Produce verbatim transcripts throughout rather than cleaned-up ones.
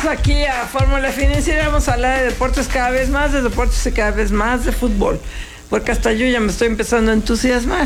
Aquí a Fórmula Financiera vamos a hablar de deportes cada vez más, de deportes y cada vez más de fútbol. Porque hasta yo ya me estoy empezando a entusiasmar.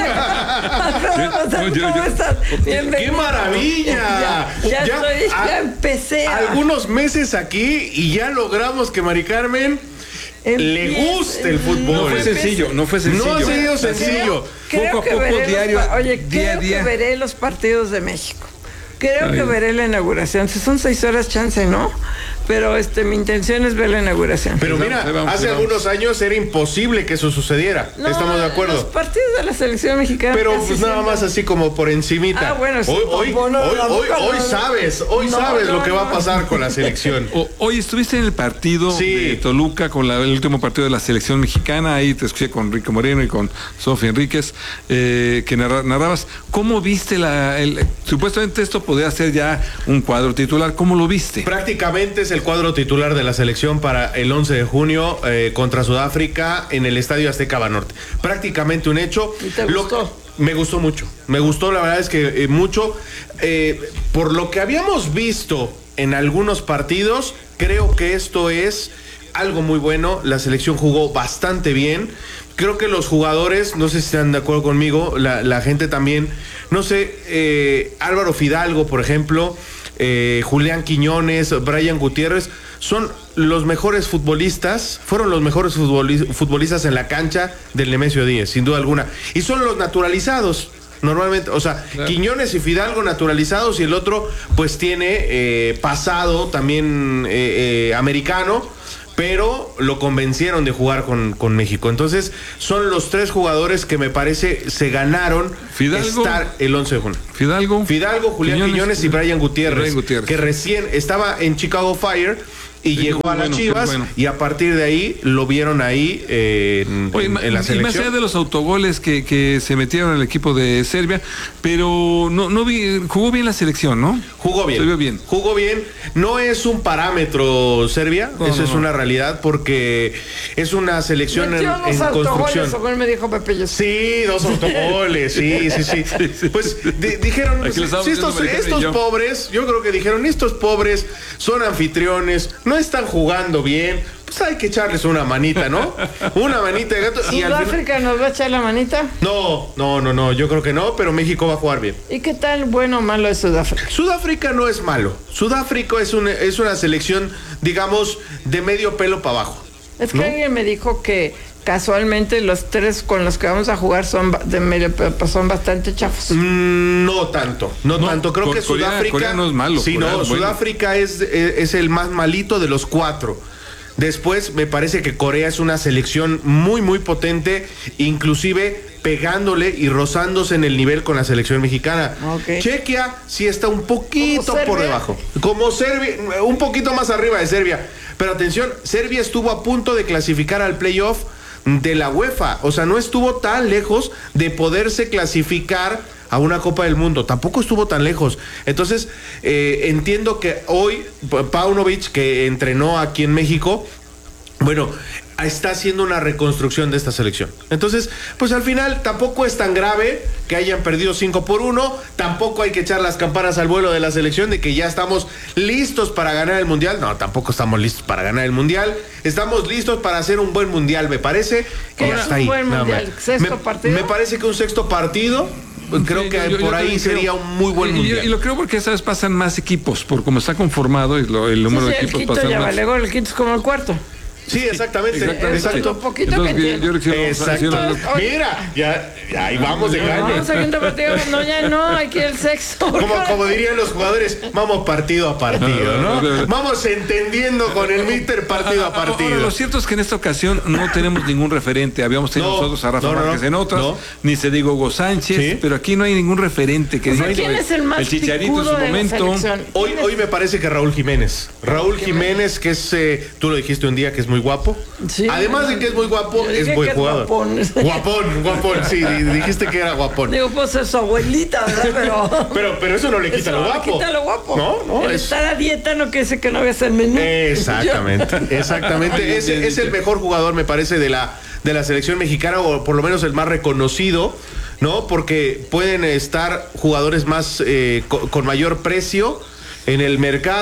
¿Cómo yo, yo, estás? Bienvenido. ¡Qué maravilla! Ya, ya, ya, estoy, a, ya empecé. A... Algunos meses aquí y ya logramos que Mari Carmen Empieza, le guste el fútbol. No fue sencillo, no fue sencillo. No ha sido sencillo. Creo, creo poco a poco, diario, los, oye, día creo a día. que veré los partidos de México. Creo Ay. que veré la inauguración. Si son seis horas, chance, ¿no? Pero este, mi intención es ver la inauguración. Pero Vamos, mira, vamos, hace vamos. algunos años era imposible que eso sucediera. No, Estamos de acuerdo. Los partidos de la selección mexicana. Pero casi pues nada siempre- más así como por encimita. Ah, bueno, sí, hoy, hoy, no, no, hoy, no, hoy, no, no, hoy no. sabes, hoy No, sabes no, lo que va no. a pasar con la selección. O- hoy estuviste en el partido Sí. de Toluca con la- el último partido de la selección mexicana. Ahí te escuché con Rico Moreno y con Sofía Enríquez, eh, que narra- narrabas. ¿Cómo viste la? El, supuestamente esto podría ser ya un cuadro titular. ¿Cómo lo viste? Prácticamente es el cuadro titular de la selección para el once de junio eh, contra Sudáfrica en el Estadio Azteca Banorte. Prácticamente un hecho. ¿Y te Lo- gustó? Me gustó mucho. Me gustó, la verdad es que eh, mucho. Eh, por lo que habíamos visto en algunos partidos, creo que esto es algo muy bueno. La selección jugó bastante bien. Creo que los jugadores, no sé si están de acuerdo conmigo, la, la gente también, no sé, eh, Álvaro Fidalgo, por ejemplo, eh, Julián Quiñones, Brian Gutiérrez, son los mejores futbolistas, fueron los mejores futboli- futbolistas en la cancha del Nemesio Díez, sin duda alguna. Y son los naturalizados. Normalmente, o sea, Claro. Quiñones y Fidalgo naturalizados y el otro pues tiene eh, pasado también eh, eh, americano, pero lo convencieron de jugar con, con México. Entonces, son los tres jugadores que me parece se ganaron Fidalgo. estar el once de junio. Fidalgo. Fidalgo, Julián Quiñones, y Brian Gutiérrez, Brian Gutiérrez. que recién estaba en Chicago Fire y Sí, llegó muy a las bueno, qué Chivas bueno. y a partir de ahí lo vieron ahí eh, en, Oye, en- ma- en la y más selección. allá de los autogoles que, que se metieron al equipo de Serbia, pero no, no vi, jugó bien la selección, ¿no? Jugó bien. Se vio bien. Jugó bien. No es un parámetro Serbia, No, eso no, es no. una realidad porque es una selección en, Metió unos en autogoles, construcción. según me dijo Pepe Yosef. Sí, dos autogoles, sí, sí, sí. Pues di- dijeron, Aquí lo estábamos si estos, diciendo Maricarmen y estos yo. pobres, yo creo que dijeron, estos pobres son anfitriones, no están jugando bien, pues hay que echarles una manita, ¿no? Una manita de gato y al final... ¿Sudáfrica nos va a echar la manita? No, no, no, no, yo creo que no, pero México va a jugar bien. ¿Y qué tal bueno o malo es Sudáfrica? Sudáfrica no es malo. Sudáfrica es una, es una selección, digamos, de medio pelo para abajo. Es que ¿no? alguien me dijo que casualmente los tres con los que vamos a jugar son ba- de medio, pe- pues son bastante chafos. Mm, No tanto, no, No, tanto. Creo Co- que Corea- Sudáfrica. Corea no es malo, Sí, Corea no, es bueno. Sudáfrica es, es, es el más malito de los cuatro. Después me parece que Corea es una selección muy, muy potente, inclusive pegándole y rozándose en el nivel con la selección mexicana. Ok. Chequia sí está un poquito ¿Como por Serbia? debajo. Como Serbia, un poquito más arriba de Serbia. Pero atención, Serbia estuvo a punto de clasificar al playoff de la UEFA. O sea, no estuvo tan lejos de poderse clasificar a una Copa del Mundo. Tampoco estuvo tan lejos. Entonces, eh, entiendo que hoy Pa- Paunovic, que entrenó aquí en México, bueno, está haciendo una reconstrucción de esta selección. Entonces, pues al final tampoco es tan grave que hayan perdido cinco por uno, tampoco hay que echar las campanas al vuelo de la selección de que ya estamos listos para ganar el Mundial. No, tampoco estamos listos para ganar el Mundial. Estamos listos para hacer un buen Mundial, me parece. ¿Qué Y es hasta un ahí, buen nada Mundial? más. ¿Sexto me, partido? Me parece que un sexto partido, creo Sí, que yo- yo- por yo ahí también creo. sería un muy buen Y- y- Mundial. Y, lo creo porque esa vez pasan más equipos, por cómo está conformado y lo- el número Sí, de sí, el equipos quinto pasan ya más. vale gol, el quinto es como el cuarto. Sí, exactamente. Exactamente. Exacto. Un poquito Entonces, que yo- entiendo. yo creo que vamos a hacer Exacto. una- Oye. Mira, ya, ya ahí vamos de gane. Vamos al quinto partido. No, ya no, hay que ir el sexto. Como, como dirían los jugadores, vamos partido a partido, ¿no? Vamos entendiendo con el míter partido a Ahora, partido. lo cierto es que en esta ocasión no tenemos ningún referente. Habíamos tenido No, nosotros a Rafa no, no, Márquez no. en otras, No. ni se digo Hugo Sánchez, Sí. pero aquí no hay ningún referente que O sea, diga, ¿quién es el más el Chicharito en picudo su de la momento. selección? Hoy, ¿Quién es? hoy me parece que Raúl Jiménez. Raúl Jiménez, que es, eh, tú lo dijiste un día, que es muy guapo. Sí. Además de que es muy guapo, Yo es dije buen que es jugador. guapón. Guapón, guapón, sí, di- dijiste que era guapón. Digo, pues es su abuelita, ¿verdad? Pero. Pero, pero eso no le quita Eso lo no le guapo. quita lo guapo. No, no, El es- estar a dieta no quiere decir que no veas el menú. Exactamente, exactamente. Es, es el mejor jugador, me parece, de la, de la selección mexicana, o por lo menos el más reconocido, ¿no? Porque pueden estar jugadores más eh, co- con mayor precio en el mercado,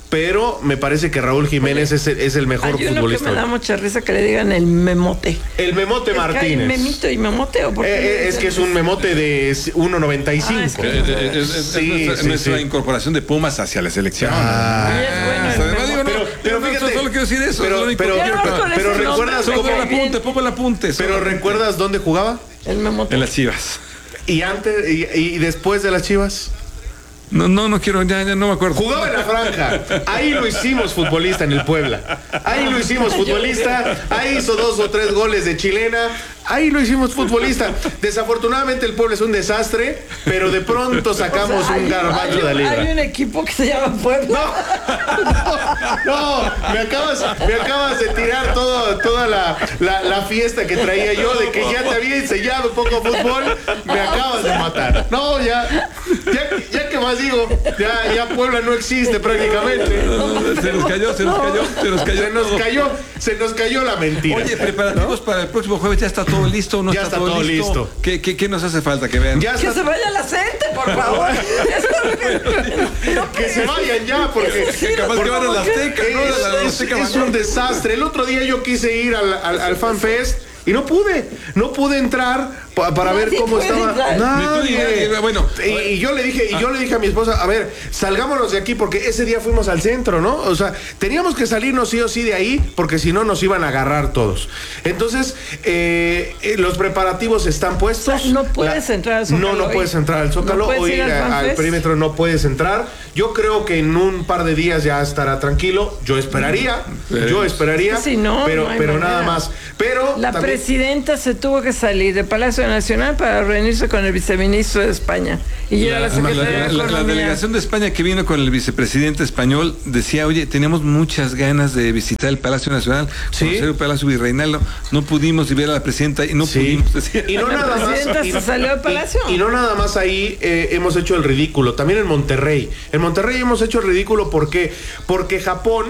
pero me parece que Raúl Jiménez es el, es el mejor Hay uno futbolista. que me da mucha risa que le digan el memote. El Memote Es que hay Martínez. memito y memote, ¿o por qué Eh, le eh, es dicen que es un memote de uno noventa y cinco. Ah, es que- Eh, eh, Es, es- Sí, es nuestra, sí, nuestra sí. incorporación de Pumas hacia la selección. Ah. Y es bueno el Además, digo, no, Pero- pero no, fíjate, solo quiero decir eso. pero- es lo único pero- que quiero, pero- pero- pero ese recuerdas nombre, cómo- pongo el bien. apunte, pongo el apunte. Pero solo- ¿recuerdas dónde jugaba? El memote. En las Chivas. Y antes y, y después de las Chivas. No, no, no quiero, ya, ya no me acuerdo. Jugaba en la franja. Ahí lo hicimos futbolista en el Puebla. Ahí lo hicimos futbolista. Ahí hizo dos o tres goles de chilena. Ahí lo hicimos futbolista. Desafortunadamente el Puebla es un desastre, pero de pronto sacamos O sea, un hay- garbanzo hay, de un- liga. hay un equipo que se llama Puebla. No, me acabas, me acabas de tirar todo, toda la, la, la fiesta que traía yo de que ya te había enseñado poco fútbol. Me acabas de matar. No, ya, ya, ya que más digo, ya, ya Puebla no existe prácticamente. Se nos cayó, se nos cayó, se nos cayó. Se nos cayó, se nos cayó la mentira. Oye, preparativos para el próximo jueves, ¿ya está todo listo o no Ya está, está todo, todo listo? listo. ¿Qué, qué, qué nos hace falta que vean? Ya Que está- se vaya la gente, por favor. que se vayan ya, porque Sí, capaz no, que van a la ¿por qué? Azteca, ¿no? Es, La- la es- Azteca es van a- un desastre. El otro día yo quise ir al, al, al FanFest y no pude. No pude entrar pa- para ver Nadie cómo puede estaba. entrar. Nadie. Ni tú ni- bueno. y, y yo le dije, y yo le dije a mi esposa, a ver, salgámonos de aquí porque ese día fuimos al centro, ¿no? O sea, teníamos que salirnos sí o sí de ahí porque si no nos iban a agarrar todos. Entonces, eh, eh, los preparativos están puestos. O sea, no puedes entrar al Zócalo No, no hoy. puedes entrar al Zócalo. No puedes Hoy ir al a- al FanFest. perímetro no puedes entrar. Yo creo que en un par de días ya estará tranquilo. Yo esperaría. Yo esperaría. Es que si no, pero no hay pero manera. nada más. Pero La también- presidenta se tuvo que salir del Palacio Nacional para reunirse con el viceministro de España. Y llega la, La, secretaria la- de la- la Economía. delegación de España que vino con el vicepresidente español decía, oye, tenemos muchas ganas de visitar el Palacio Nacional, Sí. conocer el Palacio Virreinal, no, no pudimos y ver a la presidenta y no Sí. pudimos decía. Y no La nada más. presidenta y- se salió del y- palacio. Y, no nada más ahí eh, hemos hecho el ridículo. También en Monterrey. En Monterrey hemos hecho el ridículo porque porque Japón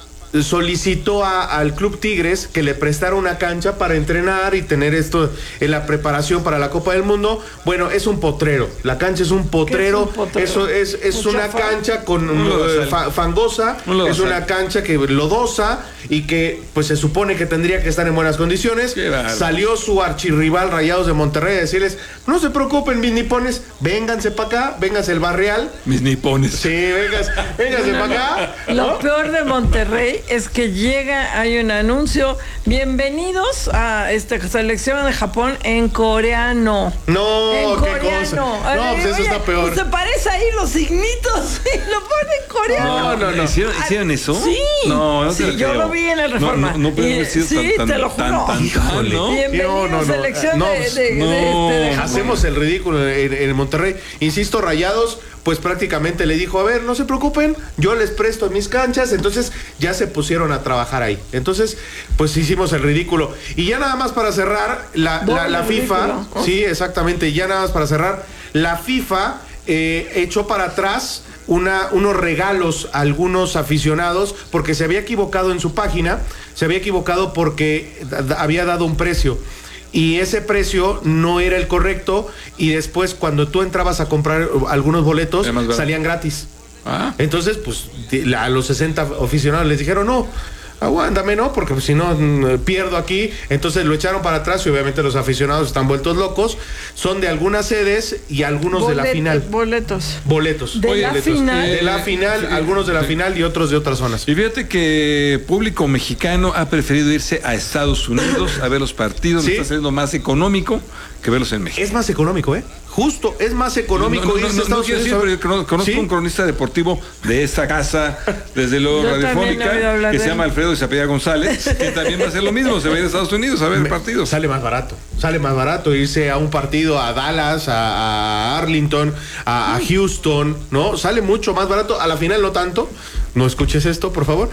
solicitó a- al Club Tigres que le prestara una cancha para entrenar y tener esto en la preparación para la Copa del Mundo. Bueno, es un potrero. La cancha es un potrero. ¿Qué es un potrero? Eso es, es Mucha una fan. cancha con Un lodazal. eh, fa- fangosa. Un lodazal. Es una cancha que lodosa y que pues se supone que tendría que estar en buenas condiciones. Qué bárbaro. Salió su archirrival Rayados de Monterrey a decirles, no se preocupen mis nipones, vénganse para acá, vénganse el Barreal. Mis nipones. Sí, vénganse, vénganse para acá. Lo peor de Monterrey es que llega, hay un anuncio, bienvenidos a esta selección de Japón en coreano. No, en qué coreano. cosa. No, Ay, pues eso oye, está peor. Se parece ahí los signitos y lo pone en coreano. No, no, no. ¿Hicieron, hicieron eso? Sí. No, no te Sí, lo yo creo. lo vi en el No, Reforma. No, no, puede Y- haber sido sí, tan, te tan, lo juro. tan, tan, Híjole. ¿no? Bienvenidos No, no, no. selección No, de, pues, de- de- no. este, de Japón. Hacemos el ridículo en, en Monterrey. Insisto, Rayados, pues prácticamente le dijo, a ver, no se preocupen, yo les presto mis canchas. Entonces ya se pusieron a trabajar ahí. Entonces, pues hicimos el ridículo. Y ya nada más para cerrar, la, la, la Doble FIFA, ridículo. sí, exactamente, ya nada más para cerrar, la FIFA eh, echó para atrás una, unos regalos a algunos aficionados porque se había equivocado en su página, se había equivocado porque da- da- había dado un precio. Y ese precio no era el correcto y después cuando tú entrabas a comprar algunos boletos Era más barato. salían gratis. Ah. Entonces, pues di- la- a los sesenta aficionados les dijeron, no, aguántame, ¿no? Porque pues, si no mm, pierdo aquí. Entonces lo echaron para atrás y obviamente los aficionados están vueltos locos. Son de algunas sedes y algunos de la Bolet- final. Boletos. Boletos. De la boletos. final. De la final, Sí. algunos de la final y otros de otras zonas. Y fíjate que público mexicano ha preferido irse a Estados Unidos a ver los partidos, Sí. le está saliendo más económico que verlos en México. Es más económico, ¿eh? Justo, es más económico No, no, irse no, a no, Estados no quiero decir, Unidos. pero yo cono- conozco ¿Sí? un cronista deportivo de esta casa, desde luego Yo también he oído radiofónica, hablar que de se él. llama Alfredo y se apellida González, que también va a hacer lo mismo, se va a ir a Estados Unidos a ver Me- partidos. Sale más barato. Sale más barato irse a un partido a Dallas, a, a Arlington, a, a Houston, ¿no? Sale mucho más barato. A la final no tanto. No escuches esto, por favor.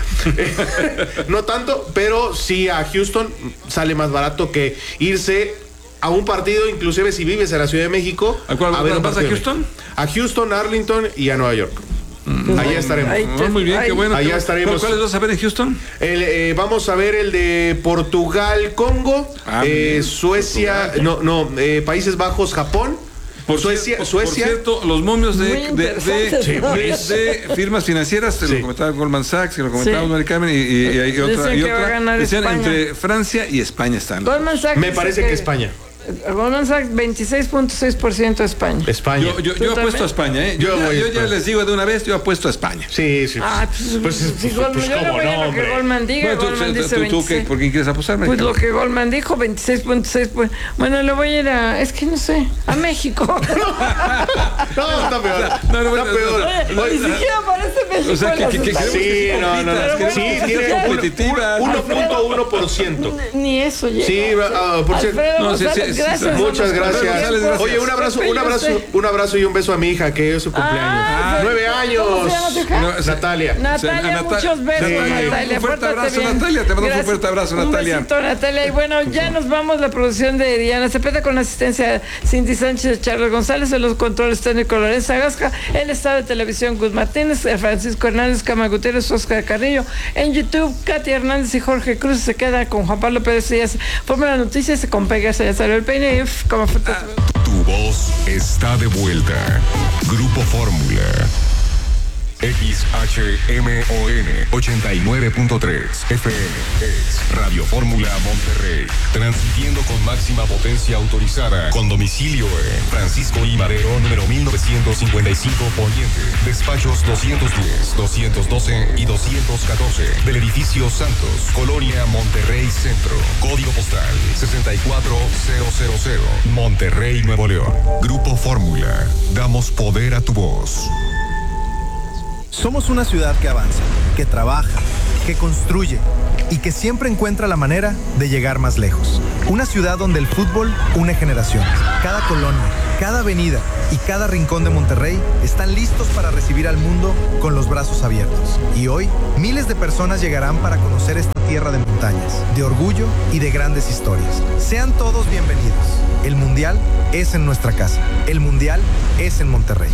No tanto, pero sí a Houston sale más barato que irse a un partido, inclusive si vives en la Ciudad de México. ¿A cuál- ver un vas a partido de Houston? México. A Houston, Arlington y a Nueva York. Allá estaremos. Ahí Ah, te- muy bien, ahí- qué bueno. Allá qué- estaremos. ¿Cuáles vas a ver en Houston? El, eh, vamos a ver el de Portugal, Congo, Ah, eh, bien. Suecia, no, no, eh, Países Bajos, Japón Por Suecia, cierto, Suecia. Por cierto, los momios de, Muy de, de, interesantes, de- ¿no? de firmas financieras, te Sí. lo comentaba Goldman Sachs, que lo comentaba Sí. Mari Carmen, y, y, y hay otra. Dicen Y que va a otra ganar decían España. entre Francia y España están. Goldman Sachs Me dice parece que España. Goldman Sachs, veintiséis punto seis por ciento España. España. Yo, yo, ¿Tú yo apuesto también? a España, ¿eh? Yo, Yo ya, voy a yo ya España. les digo de una vez, yo apuesto a España. Sí, sí. Ah, pues, Pues, si pues, Goldman, pues, yo le cómo voy a no, lo que hombre. Goldman diga. Bueno, tú, Goldman tú, dice tú, tú, veintiséis. ¿qué- ¿por quién quieres apostar? Pues lo que Goldman dijo, veintiséis punto seis. Pues, bueno, le voy a ir a, es que no sé, a México. No, está peor. No, no, bueno, está peor. Oye, ni siquiera aparece México. O sea, en que, las que, que estadísticas. Sí, no, no, no. Pero Sí, bueno, tiene ya- competitivas. uno punto uno por ciento. Ni eso llega. Sí, ah, por cierto. Alfredo No, sí, González, sí, sí, gracias. sí. Muchas Vamos con gracias. el González, tiempo. gracias. Oye, un abrazo, Pepe, un yo abrazo, sé. un abrazo y un beso a mi hija, que es su cumpleaños. Ah, Nueve años. ¿Cómo se llama tu hija? No, sí. Natalia. Natalia, Sí, a Nata- muchos besos, Sí. Natalia. Un fuerte Pórtate abrazo, bien. Natalia. Te mandamos un Gracias. fuerte abrazo, Natalia. Un besito, Natalia. Y bueno, ya nos vamos. La producción de Diana Cepeda con la asistencia de Cindy Sánchez, Charles González, en los controles técnicos Lorenza Gasca, el estado de televisión Gus Martínez, Francisco Hernández, Cama Gutiérrez, Oscar Carrillo. En YouTube, Katy Hernández y Jorge Cruz se queda con Juan Pablo Pérez Díaz. Forma las noticias, con Pegas, ya salió el peine y uf, como frutas. Tu voz está de vuelta. Grupo Fórmula. X H M O N ochenta y nueve punto tres F M es Radio Fórmula Monterrey. Transmitiendo con máxima potencia autorizada. Con domicilio en Francisco I. Madero, número mil novecientos cincuenta y cinco Poniente. Despachos doscientos diez, doscientos doce y doscientos catorce. Del edificio Santos, Colonia Monterrey Centro. Código postal sesenta y cuatro mil. Monterrey, Nuevo León. Grupo Fórmula. Damos poder a tu voz. Somos una ciudad que avanza, que trabaja, que construye y que siempre encuentra la manera de llegar más lejos. Una ciudad donde el fútbol une generaciones. Cada colonia, cada avenida y cada rincón de Monterrey están listos para recibir al mundo con los brazos abiertos. Y hoy, miles de personas llegarán para conocer esta tierra de montañas, de orgullo y de grandes historias. Sean todos bienvenidos. El Mundial es en nuestra casa. El Mundial es en Monterrey.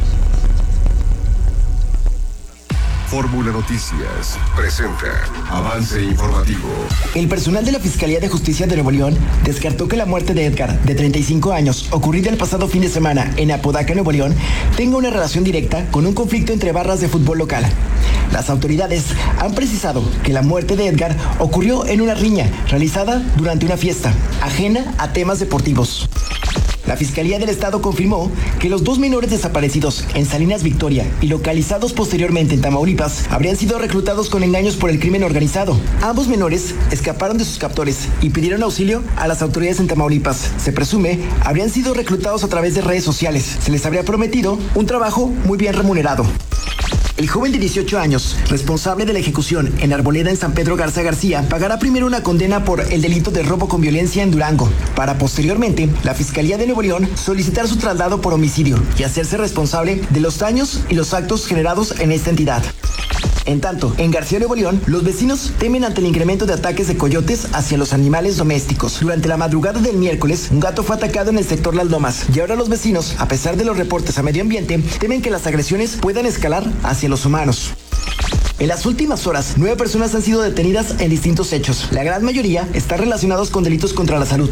Fórmula Noticias presenta Avance Informativo. El personal de la Fiscalía de Justicia de Nuevo León descartó que la muerte de Edgar, de treinta y cinco años, ocurrida el pasado fin de semana en Apodaca, Nuevo León, tenga una relación directa con un conflicto entre barras de fútbol local. Las autoridades han precisado que la muerte de Edgar ocurrió en una riña realizada durante una fiesta, ajena a temas deportivos. La Fiscalía del Estado confirmó que los dos menores desaparecidos en Salinas Victoria y localizados posteriormente en Tamaulipas habrían sido reclutados con engaños por el crimen organizado. Ambos menores escaparon de sus captores y pidieron auxilio a las autoridades en Tamaulipas. Se presume habrían sido reclutados a través de redes sociales. Se les habría prometido un trabajo muy bien remunerado. El joven de dieciocho años, responsable de la ejecución en Arboleda en San Pedro Garza García, pagará primero una condena por el delito de robo con violencia en Durango, para posteriormente la Fiscalía de Nuevo León solicitar su traslado por homicidio y hacerse responsable de los daños y los actos generados en esta entidad. En tanto, en García, Nuevo León, los vecinos temen ante el incremento de ataques de coyotes hacia los animales domésticos. Durante la madrugada del miércoles, un gato fue atacado en el sector Las Lomas, y ahora los vecinos, a pesar de los reportes a medio ambiente, temen que las agresiones puedan escalar hacia los humanos. En las últimas horas, nueve personas han sido detenidas en distintos hechos. La gran mayoría están relacionados con delitos contra la salud.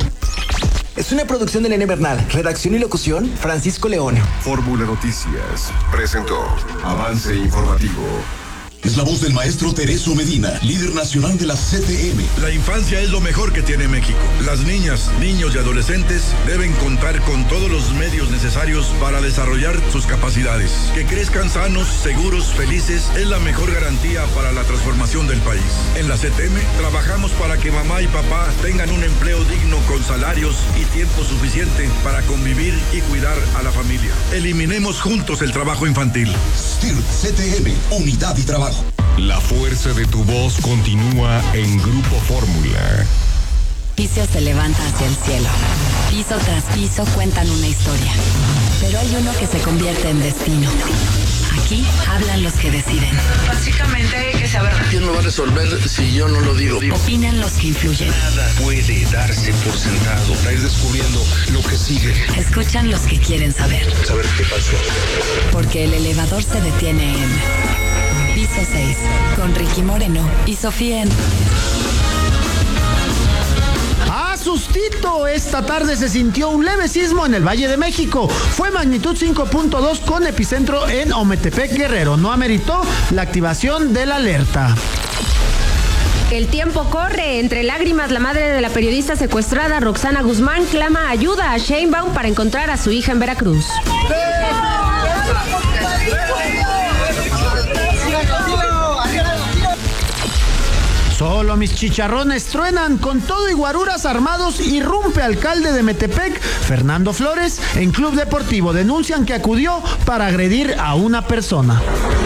Es una producción de Elena Bernal, redacción y locución, Francisco León. Fórmula Noticias presentó Avance Informativo. Es la voz del maestro Tereso Medina, líder nacional de la C T M. La infancia es lo mejor que tiene México. Las niñas, niños y adolescentes deben contar con todos los medios necesarios para desarrollar sus capacidades. Que crezcan sanos, seguros, felices es la mejor garantía para la transformación del país. En la C T M trabajamos para que mamá y papá tengan un empleo digno con salarios y tiempo suficiente para convivir y cuidar a la familia. Eliminemos juntos el trabajo infantil. S T I R C T M, unidad y trabajo. La fuerza de tu voz continúa en Grupo Fórmula. Edificio se levanta hacia el cielo. Piso tras piso cuentan una historia. Pero hay uno que se convierte en destino. Aquí hablan los que deciden. Básicamente hay que saber. ¿Quién lo va a resolver si yo no lo digo? Opinan los que influyen. Nada puede darse por sentado. Está descubriendo lo que sigue. Escuchan los que quieren saber. Saber qué pasó. Porque el elevador se detiene en Piso seis, con Ricky Moreno y Sofía en... A sustito! Esta tarde se sintió un leve sismo en el Valle de México. Fue magnitud cinco punto dos con epicentro en Ometepec, Guerrero. No ameritó la activación de la alerta. El tiempo corre. Entre lágrimas, la madre de la periodista secuestrada, Roxana Guzmán, clama ayuda a Sheinbaum para encontrar a su hija en Veracruz. Solo mis chicharrones truenan, con todo y guaruras armados irrumpe alcalde de Metepec, Fernando Flores, en club deportivo. Denuncian que acudió para agredir a una persona.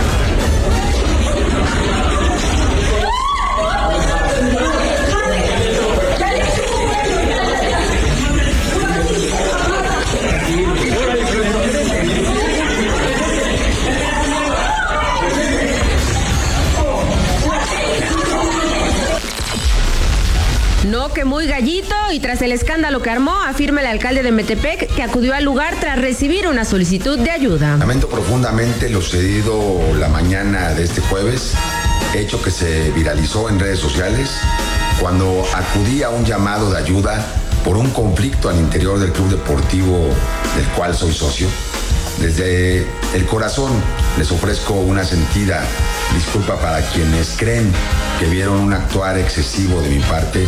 No, que muy gallito, y tras el escándalo que armó, afirma el alcalde de Metepec que acudió al lugar tras recibir una solicitud de ayuda. Lamento profundamente lo sucedido la mañana de este jueves, hecho que se viralizó en redes sociales, cuando acudí a un llamado de ayuda por un conflicto al interior del club deportivo del cual soy socio. Desde el corazón les ofrezco una sentida disculpa para quienes creen que vieron un actuar excesivo de mi parte.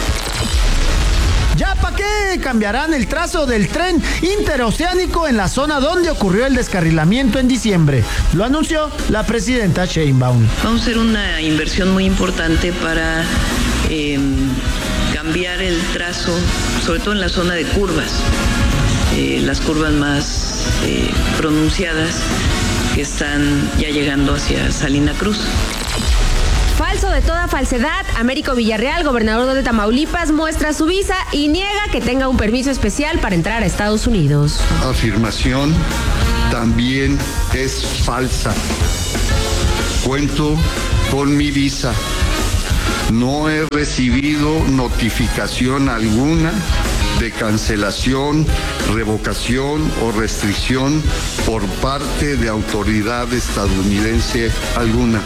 ¿Ya para qué? Cambiarán el trazo del tren interoceánico en la zona donde ocurrió el descarrilamiento en diciembre. Lo anunció la presidenta Sheinbaum. Vamos a hacer una inversión muy importante para eh, cambiar el trazo, sobre todo en la zona de curvas, eh, las curvas más eh, pronunciadas que están ya llegando hacia Salina Cruz. Falso de toda falsedad, Américo Villarreal, gobernador de Tamaulipas, muestra su visa y niega que tenga un permiso especial para entrar a Estados Unidos. Afirmación también es falsa. Cuento con mi visa. No he recibido notificación alguna de cancelación, revocación o restricción por parte de autoridad estadounidense alguna.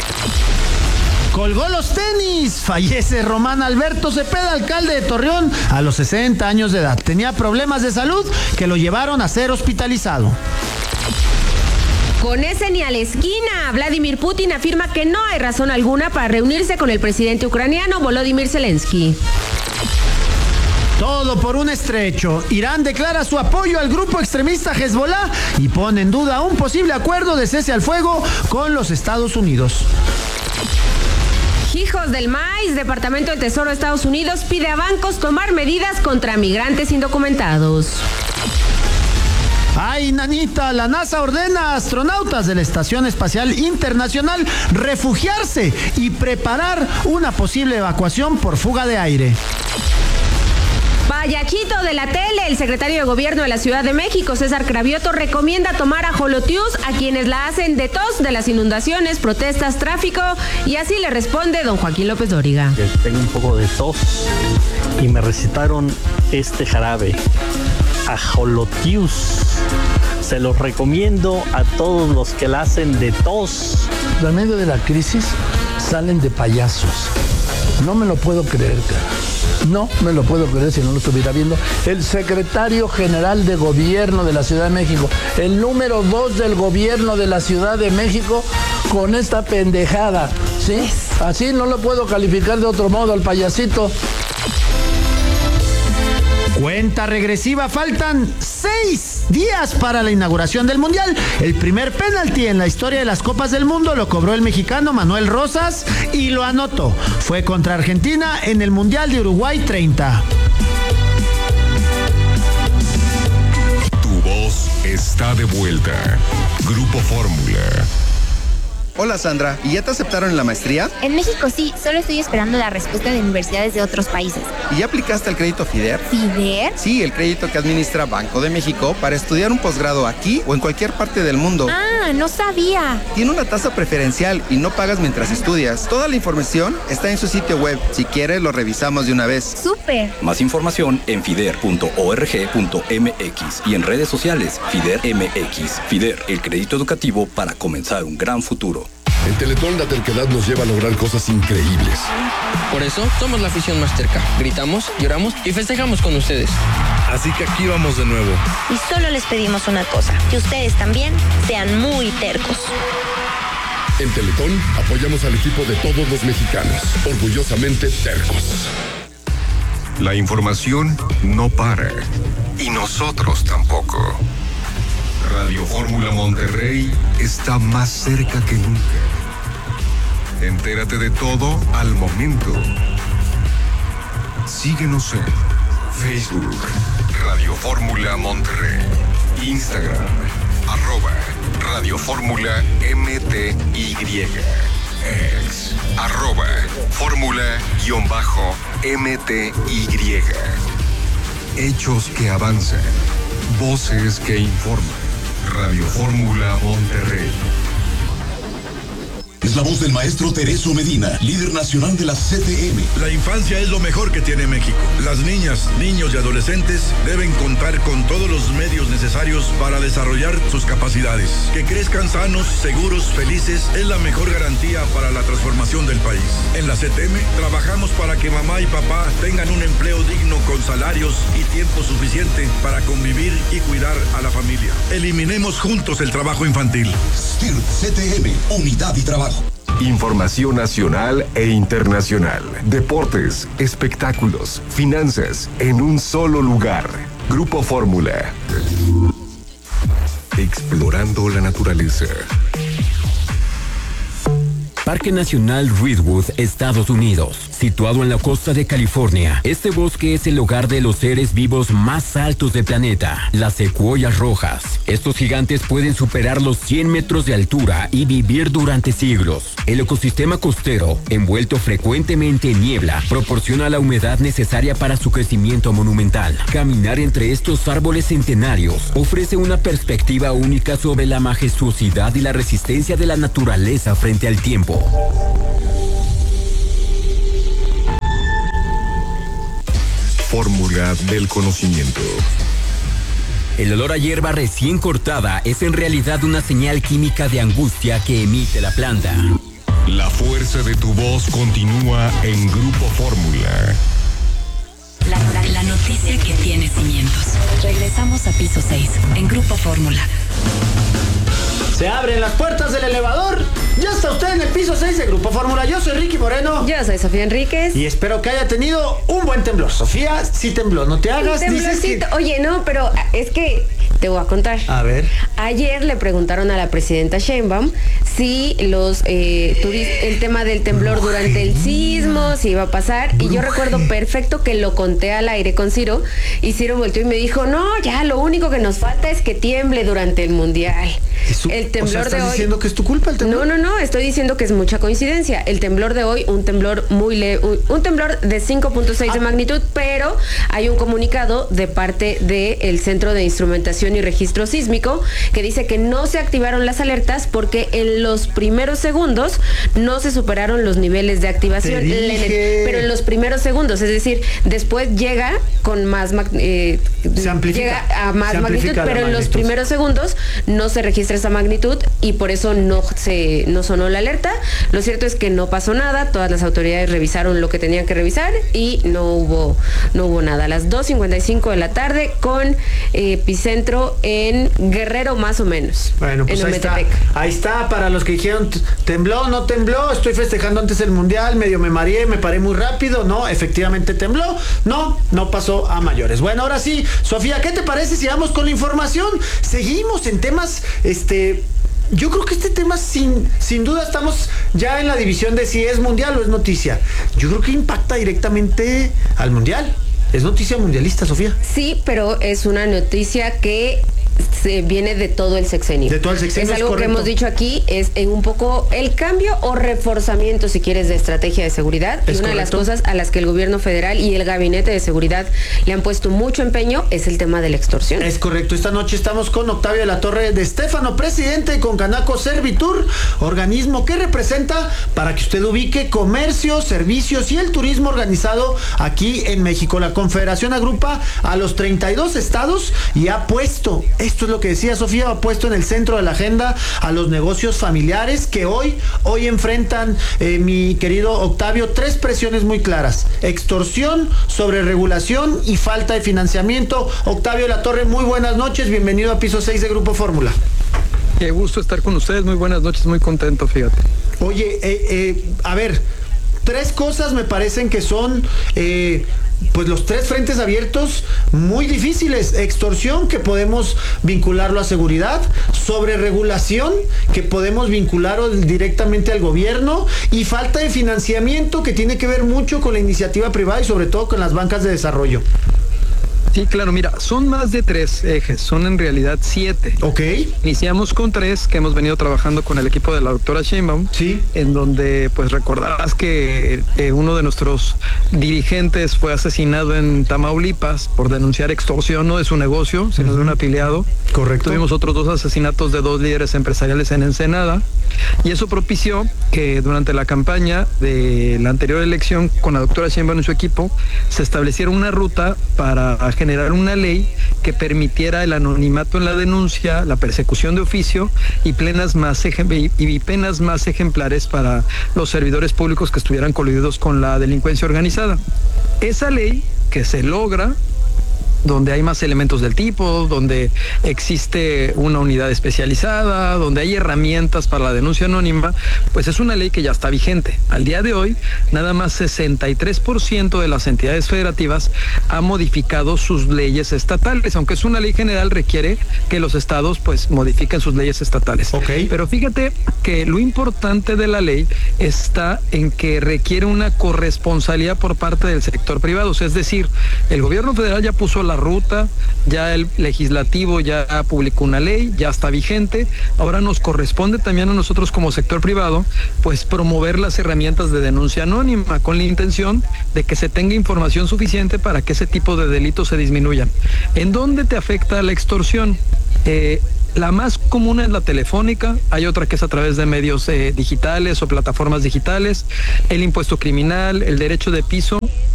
Colgó los tenis. Fallece Román Alberto Cepeda, alcalde de Torreón, a los sesenta años de edad. Tenía problemas de salud que lo llevaron a ser hospitalizado. Con ese ni a la esquina, Vladimir Putin afirma que no hay razón alguna para reunirse con el presidente ucraniano Volodymyr Zelensky. Todo por un estrecho. Irán declara su apoyo al grupo extremista Hezbollah y pone en duda un posible acuerdo de cese al fuego con los Estados Unidos. Hijos del maíz, Departamento del Tesoro de Estados Unidos pide a bancos tomar medidas contra migrantes indocumentados. Ay, nanita, la NASA ordena a astronautas de la Estación Espacial Internacional refugiarse y preparar una posible evacuación por fuga de aire. Payachito de la tele, el secretario de Gobierno de la Ciudad de México, César Cravioto, recomienda tomar ajolotius a quienes la hacen de tos de las inundaciones, protestas, tráfico, y así le responde don Joaquín López Dóriga. Tengo un poco de tos y me recetaron este jarabe, ajolotius. Se los recomiendo a todos los que la hacen de tos. En medio de la crisis salen de payasos. No me lo puedo creer, cara. No me lo puedo creer si no lo estuviera viendo. El secretario general de Gobierno de la Ciudad de México, el número dos del Gobierno de la Ciudad de México, con esta pendejada, ¿sí? Así no lo puedo calificar de otro modo al payasito. Cuenta regresiva, faltan seis días para la inauguración del Mundial. El primer penalti en la historia de las Copas del Mundo lo cobró el mexicano Manuel Rosas y lo anotó. Fue contra Argentina en el Mundial de Uruguay treinta. Tu voz está de vuelta. Grupo Fórmula. Hola Sandra, ¿y ya te aceptaron en la maestría? En México sí, solo estoy esperando la respuesta de universidades de otros países. ¿Y ya aplicaste el crédito FIDER? ¿FIDER? Sí, el crédito que administra Banco de México para estudiar un posgrado aquí o en cualquier parte del mundo. Ah, no sabía. Tiene una tasa preferencial y no pagas mientras estudias. Toda la información está en su sitio web. Si quieres, lo revisamos de una vez. ¡Súper! Más información en fider punto org punto mx y en redes sociales FIDER M X. FIDER, el crédito educativo para comenzar un gran futuro. En Teletón la terquedad nos lleva a lograr cosas increíbles. Por eso somos la afición más terca. Gritamos, lloramos y festejamos con ustedes. Así que aquí vamos de nuevo. Y solo les pedimos una cosa, que ustedes también sean muy tercos. En Teletón apoyamos al equipo de todos los mexicanos, orgullosamente tercos. La información no para. Y nosotros tampoco. Radio Fórmula Monterrey está más cerca que nunca. Entérate de todo al momento. Síguenos en Facebook, Radio Fórmula Monterrey, Instagram, arroba Radio Fórmula M T Y, ex, arroba Fórmula-M T Y. Hechos que avanzan, voces que informan. Radio Fórmula Monterrey. Es la voz del maestro Tereso Medina, líder nacional de la C T M. La infancia es lo mejor que tiene México. Las niñas, niños y adolescentes deben contar con todos los medios necesarios para desarrollar sus capacidades. Que crezcan sanos, seguros, felices es la mejor garantía para la transformación del país. En la C T M trabajamos para que mamá y papá tengan un empleo digno con salarios y tiempo suficiente para convivir y cuidar a la familia. Eliminemos juntos el trabajo infantil. S T I R C T M, unidad y trabajo. Información nacional e internacional. Deportes, espectáculos, finanzas, en un solo lugar. Grupo Fórmula. Explorando la naturaleza. Parque Nacional Redwood, Estados Unidos. Situado en la costa de California, este bosque es el hogar de los seres vivos más altos del planeta, las secuoyas rojas. Estos gigantes pueden superar los cien metros de altura y vivir durante siglos. El ecosistema costero, envuelto frecuentemente en niebla, proporciona la humedad necesaria para su crecimiento monumental. Caminar entre estos árboles centenarios ofrece una perspectiva única sobre la majestuosidad y la resistencia de la naturaleza frente al tiempo. Fórmula del conocimiento. El olor a hierba recién cortada es en realidad una señal química de angustia que emite la planta. La fuerza de tu voz continúa en Grupo Fórmula. La, la noticia que tiene cimientos. Regresamos a piso seis en Grupo Fórmula. Se abren las puertas del elevador. Ya está usted en el piso seis de Grupo Fórmula. Yo soy Ricky Moreno. Yo soy Sofía Enríquez. Y espero que haya tenido un buen temblor. Sofía, sí tembló. No te hagas. Dices que... Oye, no, pero es que te voy a contar. A ver. Ayer le preguntaron a la presidenta Sheinbaum si los eh, turis- el tema del temblor Bruje. durante el sismo, si iba a pasar. Bruje. Y yo recuerdo perfecto que lo conté al aire con Ciro. Y Ciro volteó y me dijo, no, ya lo único que nos falta es que tiemble durante el Mundial. Su, el temblor o sea, ¿estás de hoy. diciendo que es tu culpa el temblor? No, no, no, estoy diciendo que es mucha coincidencia. El temblor de hoy, un temblor muy leve, un, un temblor de cinco punto seis ah. de magnitud, pero hay un comunicado de parte del Centro de Instrumentación y Registro Sísmico que dice que no se activaron las alertas porque en los primeros segundos no se superaron los niveles de activación, pero en los primeros segundos, es decir, después llega con más eh, se amplifica, llega a más magnitud, pero magnitud. en los primeros segundos no se registra esa magnitud y por eso no se no sonó la alerta. Lo cierto es que no pasó nada, todas las autoridades revisaron lo que tenían que revisar y no hubo no hubo nada. A las dos cincuenta y cinco de la tarde con eh, epicentro en Guerrero más o menos. Bueno, pues en ahí está. Ahí está para los que dijeron tembló, no tembló, estoy festejando antes el Mundial, medio me mareé, me paré muy rápido. No, efectivamente tembló. No, no pasó a mayores. Bueno, ahora sí, Sofía, ¿qué te parece si vamos con la información? Seguimos en temas, este... Yo creo que este tema sin, sin duda estamos ya en la división de si es mundial o es noticia. Yo creo que impacta directamente al mundial. Es noticia mundialista, Sofía. Sí, pero es una noticia que se viene de todo el sexenio. De todo el sexenio. Es algo es que hemos dicho aquí, es en un poco el cambio o reforzamiento, si quieres, de estrategia de seguridad. Y una correcto. de las cosas a las que el gobierno federal y el gabinete de seguridad le han puesto mucho empeño es el tema de la extorsión. Es correcto. Esta noche estamos con Octavio de la Torre de Estéfano, presidente con Canaco Servitur, organismo que representa, para que usted ubique, comercio, servicios y el turismo organizado aquí en México. La Confederación agrupa a los treinta y dos estados y ha puesto esto es lo que decía Sofía, ha puesto en el centro de la agenda a los negocios familiares que hoy, hoy enfrentan, eh, mi querido Octavio, tres presiones muy claras: extorsión, sobreregulación y falta de financiamiento. Octavio Latorre, muy buenas noches, bienvenido a Piso seis de Grupo Fórmula. Qué gusto estar con ustedes, muy buenas noches, muy contento, fíjate. Oye, eh, eh, a ver, tres cosas me parecen que son... Eh, pues los tres frentes abiertos muy difíciles: extorsión, que podemos vincularlo a seguridad; sobreregulación, que podemos vincularlo directamente al gobierno; y falta de financiamiento, que tiene que ver mucho con la iniciativa privada y sobre todo con las bancas de desarrollo. Sí, claro, mira, son más de tres ejes, son en realidad siete. Ok. Iniciamos con tres que hemos venido trabajando con el equipo de la doctora Sheinbaum. Sí. En donde, pues recordarás que eh, uno de nuestros dirigentes fue asesinado en Tamaulipas por denunciar extorsión, no de su negocio, sino uh-huh. de un afiliado. Correcto. Tuvimos otros dos asesinatos de dos líderes empresariales en Ensenada. Y eso propició que durante la campaña de la anterior elección, con la doctora Sheinbaum y su equipo, se estableciera una ruta para generar una ley que permitiera el anonimato en la denuncia, la persecución de oficio y penas más, ejem- y penas más ejemplares para los servidores públicos que estuvieran coludidos con la delincuencia organizada. Esa ley que se logra donde hay más elementos del tipo, donde existe una unidad especializada, donde hay herramientas para la denuncia anónima, pues es una ley que ya está vigente. Al día de hoy, nada más sesenta y tres por ciento de las entidades federativas ha modificado sus leyes estatales, aunque es una ley general, requiere que los estados pues modifiquen sus leyes estatales. Okay. Pero fíjate que lo importante de la ley está en que requiere una corresponsabilidad por parte del sector privado, o sea, es decir, el gobierno federal ya puso la ruta, ya el legislativo ya publicó una ley, ya está vigente. Ahora nos corresponde también a nosotros como sector privado pues promover las herramientas de denuncia anónima con la intención de que se tenga información suficiente para que ese tipo de delitos se disminuyan. ¿En dónde te afecta la extorsión? Eh, La más común es la telefónica, hay otra que es a través de medios eh, digitales o plataformas digitales, el impuesto criminal, el derecho de piso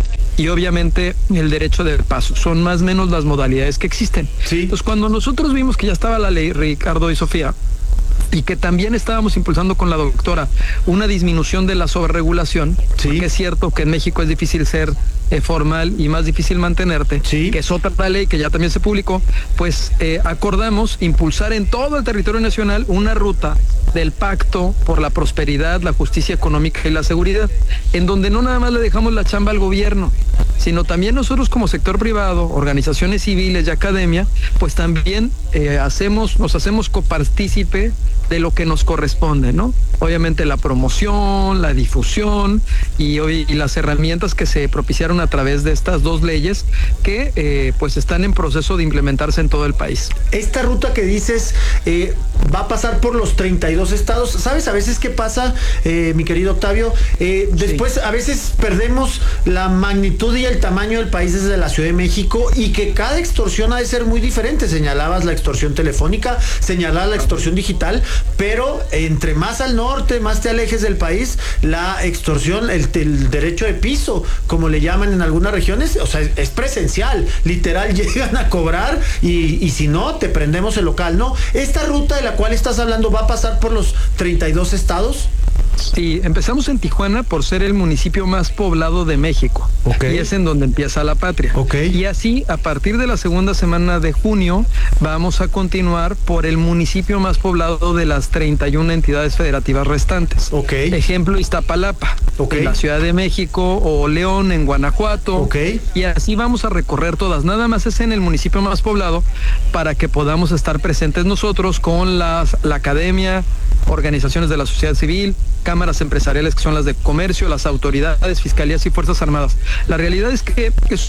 y obviamente el derecho de paso. Son más o menos las modalidades que existen. Sí. Entonces, cuando nosotros vimos que ya estaba la ley, Ricardo y Sofía, y que también estábamos impulsando con la doctora una disminución de la sobreregulación, sí. porque es cierto que en México es difícil ser eh, formal y más difícil mantenerte, sí. que es otra ley que ya también se publicó, pues eh, acordamos impulsar en todo el territorio nacional una ruta del Pacto por la Prosperidad, la Justicia Económica y la Seguridad, en donde no nada más le dejamos la chamba al gobierno, sino también nosotros como sector privado, organizaciones civiles y academia, pues también eh, hacemos, nos hacemos copartícipe de lo que nos corresponde, ¿no? Obviamente la promoción, la difusión y, hoy, y las herramientas que se propiciaron a través de estas dos leyes que eh, pues están en proceso de implementarse en todo el país. Esta ruta que dices eh, va a pasar por los treinta y dos estados. ¿Sabes a veces qué pasa, eh, mi querido Octavio? Eh, después sí. a veces perdemos la magnitud y el tamaño del país desde la Ciudad de México y que cada extorsión ha de ser muy diferente. Señalabas la extorsión telefónica, señalabas la extorsión digital, pero entre más al norte, más te alejes del país, la extorsión, el, el derecho de piso, como le llaman en algunas regiones, o sea, es, es presencial, literal, llegan a cobrar y, y si no, te prendemos el local, ¿no? Esta ruta de la cual estás hablando va a pasar por los treinta y dos estados. Sí, empezamos en Tijuana por ser el municipio más poblado de México. Okay. Y es en donde empieza la patria. Okay. Y así, a partir de la segunda semana de junio, vamos a continuar por el municipio más poblado de las treinta y una entidades federativas restantes. Okay. Ejemplo, Iztapalapa, okay. en la Ciudad de México, o León, en Guanajuato. Okay. Y así vamos a recorrer todas. Nada más es en el municipio más poblado para que podamos estar presentes nosotros con las, la academia, organizaciones de la sociedad civil, cámaras empresariales que son las de comercio, las autoridades, fiscalías y fuerzas armadas. La realidad es que es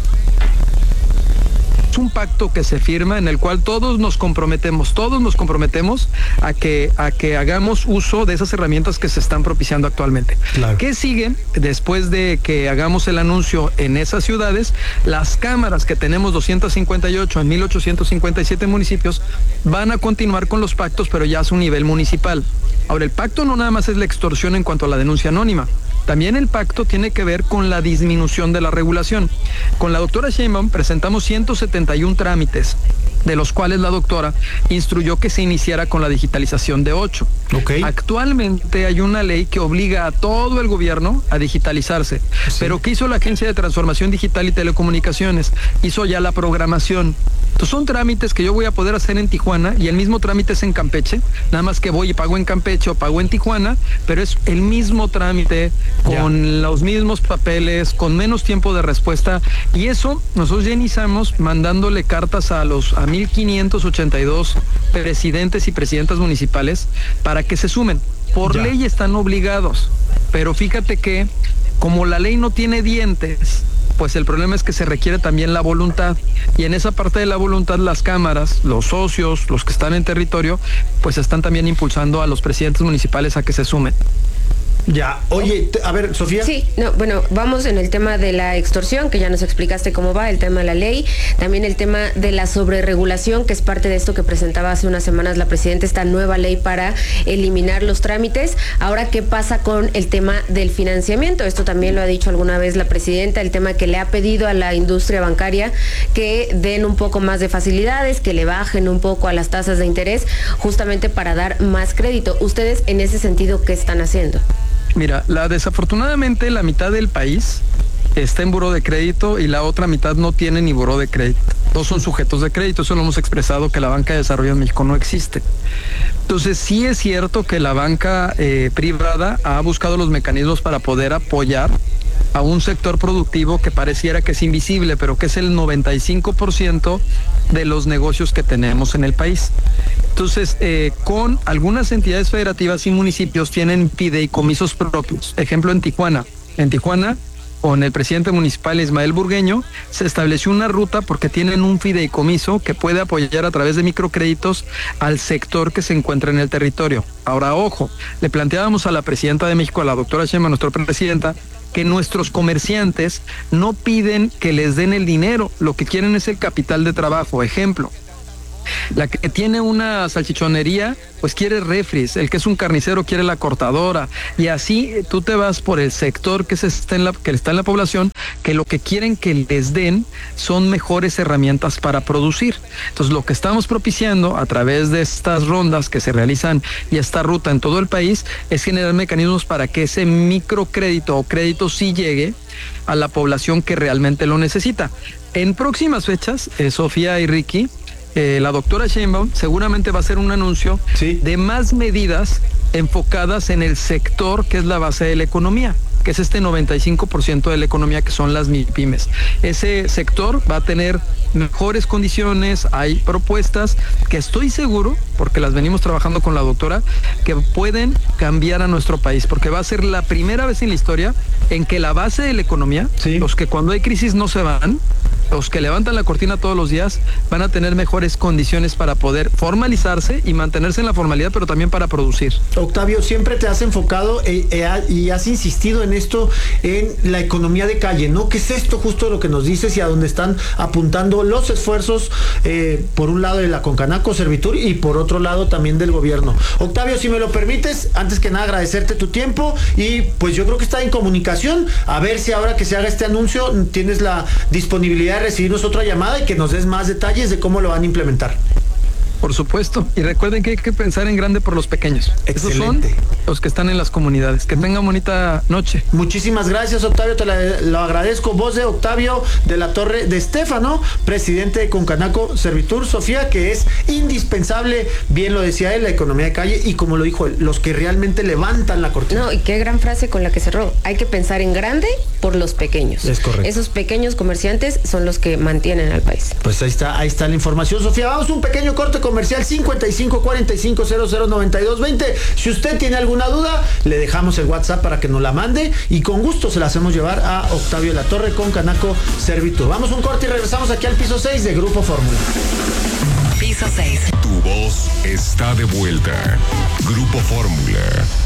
un pacto que se firma en el cual todos nos comprometemos, todos nos comprometemos a que, a que hagamos uso de esas herramientas que se están propiciando actualmente. Claro. ¿Qué sigue después de que hagamos el anuncio en esas ciudades? Las cámaras que tenemos doscientos cincuenta y ocho en mil ochocientos cincuenta y siete municipios van a continuar con los pactos, pero ya a su nivel municipal. Ahora, el pacto no nada más es la extorsión en cuanto a la denuncia anónima. También el pacto tiene que ver con la disminución de la regulación. Con la doctora Sheinbaum presentamos ciento setenta y uno trámites de los cuales la doctora instruyó que se iniciara con la digitalización de ocho. Okay. Actualmente hay una ley que obliga a todo el gobierno a digitalizarse. Sí. Pero ¿qué hizo la Agencia de Transformación Digital y Telecomunicaciones? Hizo ya la programación. Entonces son trámites que yo voy a poder hacer en Tijuana y el mismo trámite es en Campeche, nada más que voy y pago en Campeche o pago en Tijuana, pero es el mismo trámite, con ya. los mismos papeles, con menos tiempo de respuesta, y eso nosotros ya iniciamos mandándole cartas a los a mil quinientos ochenta y dos presidentes y presidentas municipales para que se sumen. Por ya. ley están obligados, pero fíjate que como la ley no tiene dientes, pues el problema es que se requiere también la voluntad, y en esa parte de la voluntad las cámaras, los socios, los que están en territorio, pues están también impulsando a los presidentes municipales a que se sumen. Ya, oye, a ver, Sofía. Sí, no, bueno, vamos en el tema de la extorsión, que ya nos explicaste cómo va, el tema de la ley, también el tema de la sobreregulación, que es parte de esto que presentaba hace unas semanas la presidenta, esta nueva ley para eliminar los trámites. Ahora, ¿qué pasa con el tema del financiamiento? Esto también lo ha dicho alguna vez la presidenta, el tema que le ha pedido a la industria bancaria que den un poco más de facilidades, que le bajen un poco a las tasas de interés, justamente para dar más crédito. ¿Ustedes en ese sentido qué están haciendo? Mira, la desafortunadamente la mitad del país está en buró de crédito y la otra mitad no tiene ni buró de crédito. Dos son sujetos de crédito, eso lo hemos expresado, que la banca de desarrollo en México no existe. Entonces sí es cierto que la banca eh, privada ha buscado los mecanismos para poder apoyar a un sector productivo que pareciera que es invisible, pero que es el noventa y cinco por ciento de los negocios que tenemos en el país. Entonces, eh, con algunas entidades federativas y municipios tienen fideicomisos propios. Ejemplo, en Tijuana. En Tijuana, con el presidente municipal Ismael Burgueño, se estableció una ruta porque tienen un fideicomiso que puede apoyar a través de microcréditos al sector que se encuentra en el territorio. Ahora, ojo, le planteábamos a la presidenta de México, a la doctora Sheinbaum, nuestra presidenta, que nuestros comerciantes no piden que les den el dinero, lo que quieren es el capital de trabajo. Ejemplo, la que tiene una salchichonería, pues quiere refris, el que es un carnicero quiere la cortadora, y así tú te vas por el sector que, se está, en la, que está en la población, que lo que quieren que les den son mejores herramientas para producir. Entonces lo que estamos propiciando a través de estas rondas que se realizan y esta ruta en todo el país es generar mecanismos para que ese microcrédito o crédito sí llegue a la población que realmente lo necesita. En próximas fechas, eh, Sofía y Ricky, Eh, la doctora Sheinbaum seguramente va a hacer un anuncio ¿Sí? de más medidas enfocadas en el sector que es la base de la economía, que es este noventa y cinco por ciento de la economía, que son las MIPYMES. Ese sector va a tener mejores condiciones, hay propuestas que estoy seguro, porque las venimos trabajando con la doctora, que pueden cambiar a nuestro país, porque va a ser la primera vez en la historia en que la base de la economía, ¿Sí? los que cuando hay crisis no se van, los que levantan la cortina todos los días, van a tener mejores condiciones para poder formalizarse y mantenerse en la formalidad, pero también para producir. Octavio, siempre te has enfocado eh, eh, y has insistido en esto, en la economía de calle, ¿no? ¿Qué es esto justo lo que nos dices y a dónde están apuntando los esfuerzos, eh, por un lado de la Concanaco, Servitur, y por otro lado también del gobierno? Octavio, si me lo permites, antes que nada agradecerte tu tiempo, y pues yo creo que está en comunicación, a ver si ahora que se haga este anuncio tienes la disponibilidad de recibirnos otra llamada y que nos des más detalles de cómo lo van a implementar. Por supuesto, y recuerden que hay que pensar en grande por los pequeños. Excelente. Esos son los que están en las comunidades. Que tengan bonita noche. Muchísimas gracias, Octavio, te la, lo agradezco. Voz de Octavio de la Torre de Estéfano, presidente de Concanaco Servitur. Sofía, que es indispensable, bien lo decía él, la economía de calle, y como lo dijo él, los que realmente levantan la cortina. No, y qué gran frase con la que cerró. Hay que pensar en grande por los pequeños. Es correcto. Esos pequeños comerciantes son los que mantienen al país. Pues ahí está, ahí está la información, Sofía. Vamos a un pequeño corte comercial, cincuenta y cinco cuarenta y cinco cero cero noventa y dos veinte. Si usted tiene alguna duda, le dejamos el WhatsApp para que nos la mande y con gusto se la hacemos llevar a Octavio La Torre con Concanaco Servitur. Vamos a un corte y regresamos aquí al piso seis de Grupo Fórmula. Piso seis. Tu voz está de vuelta. Grupo Fórmula.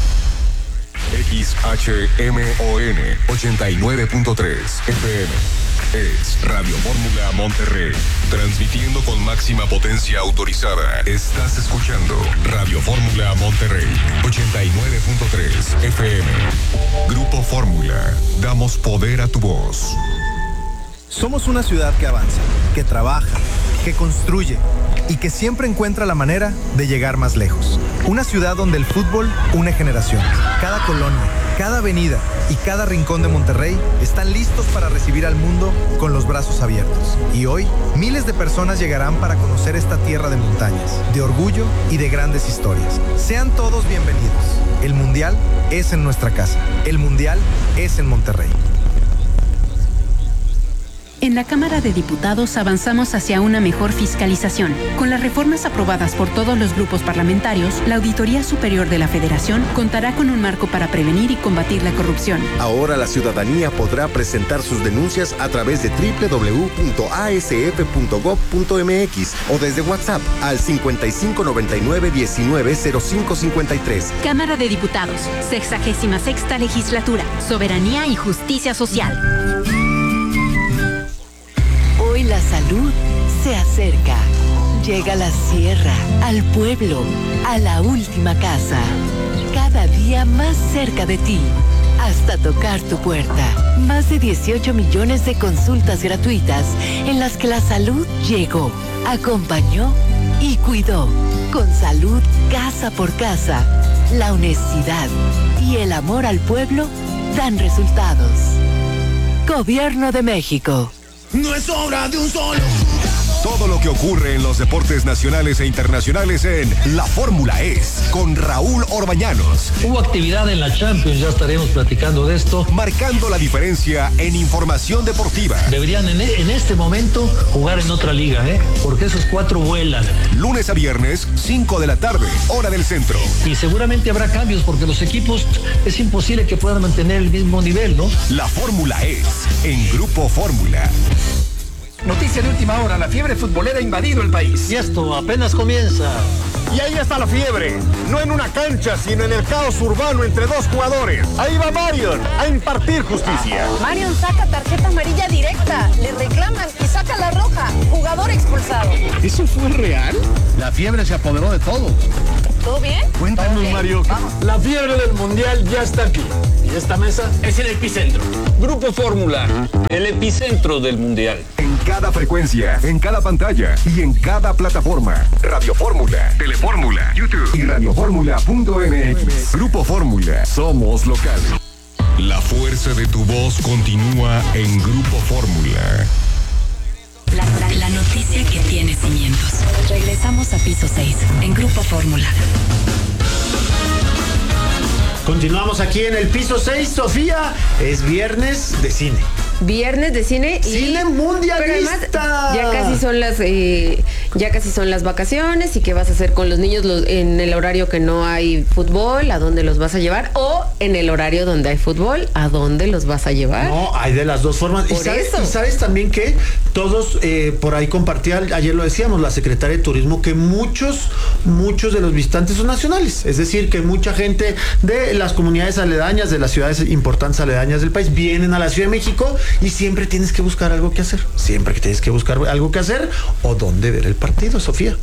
X H M O N ochenta y nueve punto tres F M. Es Radio Fórmula Monterrey, transmitiendo con máxima potencia autorizada. Estás escuchando Radio Fórmula Monterrey, ochenta y nueve punto tres F M. Grupo Fórmula, damos poder a tu voz. Somos una ciudad que avanza, que trabaja, que construye, y que siempre encuentra la manera de llegar más lejos. Una ciudad donde el fútbol une generaciones. Cada colonia, cada avenida y cada rincón de Monterrey están listos para recibir al mundo con los brazos abiertos. Y hoy, miles de personas llegarán para conocer esta tierra de montañas, de orgullo y de grandes historias. Sean todos bienvenidos. El Mundial es en nuestra casa. El Mundial es en Monterrey. En la Cámara de Diputados avanzamos hacia una mejor fiscalización. Con las reformas aprobadas por todos los grupos parlamentarios, la Auditoría Superior de la Federación contará con un marco para prevenir y combatir la corrupción. Ahora la ciudadanía podrá presentar sus denuncias a través de doble u doble u doble u punto a s f punto gob punto m x o desde WhatsApp al cincuenta y cinco noventa y nueve diecinueve cero cinco cincuenta y tres. Cámara de Diputados, sexagésima sexta Legislatura, Soberanía y Justicia Social. Hoy la salud se acerca. Llega a la sierra, al pueblo, a la última casa. Cada día más cerca de ti, hasta tocar tu puerta. Más de dieciocho millones de consultas gratuitas en las que la salud llegó, acompañó y cuidó. Con salud casa por casa, la honestidad y el amor al pueblo dan resultados. Gobierno de México. No es obra de un solo. Todo lo que ocurre en los deportes nacionales e internacionales en La Fórmula Es, con Raúl Orbañanos. Hubo actividad en la Champions, ya estaremos platicando de esto. Marcando la diferencia en información deportiva. Deberían en, en este momento jugar en otra liga, ¿eh? Porque esos cuatro vuelan. Lunes a viernes, cinco de la tarde, hora del centro. Y seguramente habrá cambios porque los equipos es imposible que puedan mantener el mismo nivel, ¿no? La Fórmula Es, en Grupo Fórmula. Noticia de última hora, la fiebre futbolera ha invadido el país. Y esto apenas comienza. Y ahí está la fiebre, no en una cancha, sino en el caos urbano entre dos jugadores. Ahí va Marion a impartir justicia. Marion saca tarjeta amarilla directa, le reclaman y saca la roja. Jugador expulsado. ¿Eso fue real? La fiebre se apoderó de todo. ¿Todo bien? Cuéntanos, bien? Mario. Vamos. La fiebre del mundial ya está aquí. Y esta mesa es el epicentro. Grupo Fórmula, el epicentro del mundial. En cada frecuencia, en cada pantalla y en cada plataforma. Radio Fórmula, Telefórmula, YouTube y radioformula punto m x. Grupo Fórmula, somos locales. La fuerza de tu voz continúa en Grupo Fórmula. La, la, la noticia que tiene cimientos. Regresamos a piso seis, en Grupo Fórmula. Continuamos aquí en el piso seis, Sofía. Es viernes de cine. Viernes de cine y cine mundialista. Pero además, ya casi son las eh, ya casi son las vacaciones. ¿Y qué vas a hacer con los niños los, en el horario que no hay fútbol? ¿A dónde los vas a llevar? O en el horario donde hay fútbol, ¿a dónde los vas a llevar? No, hay de las dos formas. Por ¿Y sabes, eso. y sabes también que todos eh, por ahí compartía, ayer lo decíamos, la secretaria de Turismo, que muchos, muchos de los visitantes son nacionales. Es decir, que mucha gente de las comunidades aledañas, de las ciudades importantes aledañas del país, vienen a la Ciudad de México. Y siempre tienes que buscar algo que hacer. Siempre que tienes que buscar algo que hacer o dónde ver el partido, Sofía.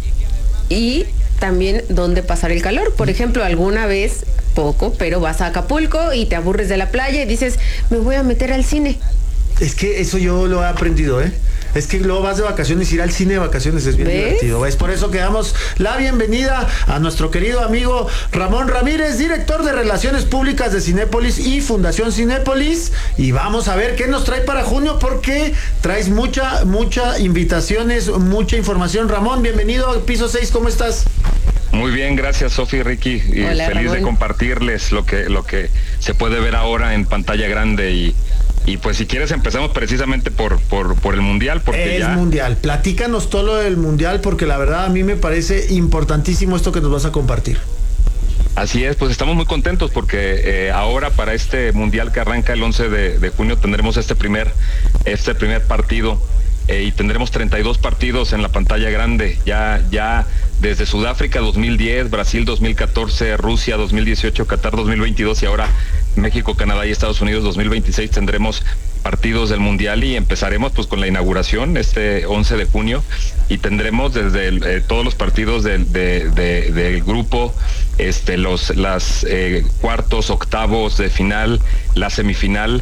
Y también dónde pasar el calor. Por ejemplo, alguna vez, poco, pero vas a Acapulco y te aburres de la playa y dices, me voy a meter al cine. Es que eso yo lo he aprendido, ¿eh? Es que luego vas de vacaciones, ir al cine de vacaciones es bien ¿Ves? divertido. Es por eso que damos la bienvenida a nuestro querido amigo Ramón Ramírez, director de Relaciones Públicas de Cinépolis y Fundación Cinépolis. Y vamos a ver qué nos trae para junio, porque traes mucha, mucha invitaciones, mucha información. Ramón, bienvenido a Piso seis, ¿cómo estás? Muy bien, gracias Sofi y Ricky. Y Hola, feliz Ramón. de compartirles lo que, lo que se puede ver ahora en pantalla grande y Y pues si quieres empezamos precisamente por, por, por el Mundial, porque es ya... Mundial, platícanos todo lo del Mundial, porque la verdad a mí me parece importantísimo esto que nos vas a compartir. Así es, pues estamos muy contentos porque eh, ahora para este Mundial que arranca el once de junio tendremos este primer, este primer partido eh, y tendremos treinta y dos partidos en la pantalla grande, ya, ya desde Sudáfrica dos mil diez, Brasil dos mil catorce, Rusia dos mil dieciocho, Qatar dos mil veintidós y ahora México, Canadá y Estados Unidos dos mil veintiséis tendremos partidos del Mundial y empezaremos pues con la inauguración este once de junio y tendremos desde el, eh, todos los partidos del, de, de, del grupo, este, los las eh, cuartos, octavos de final, la semifinal,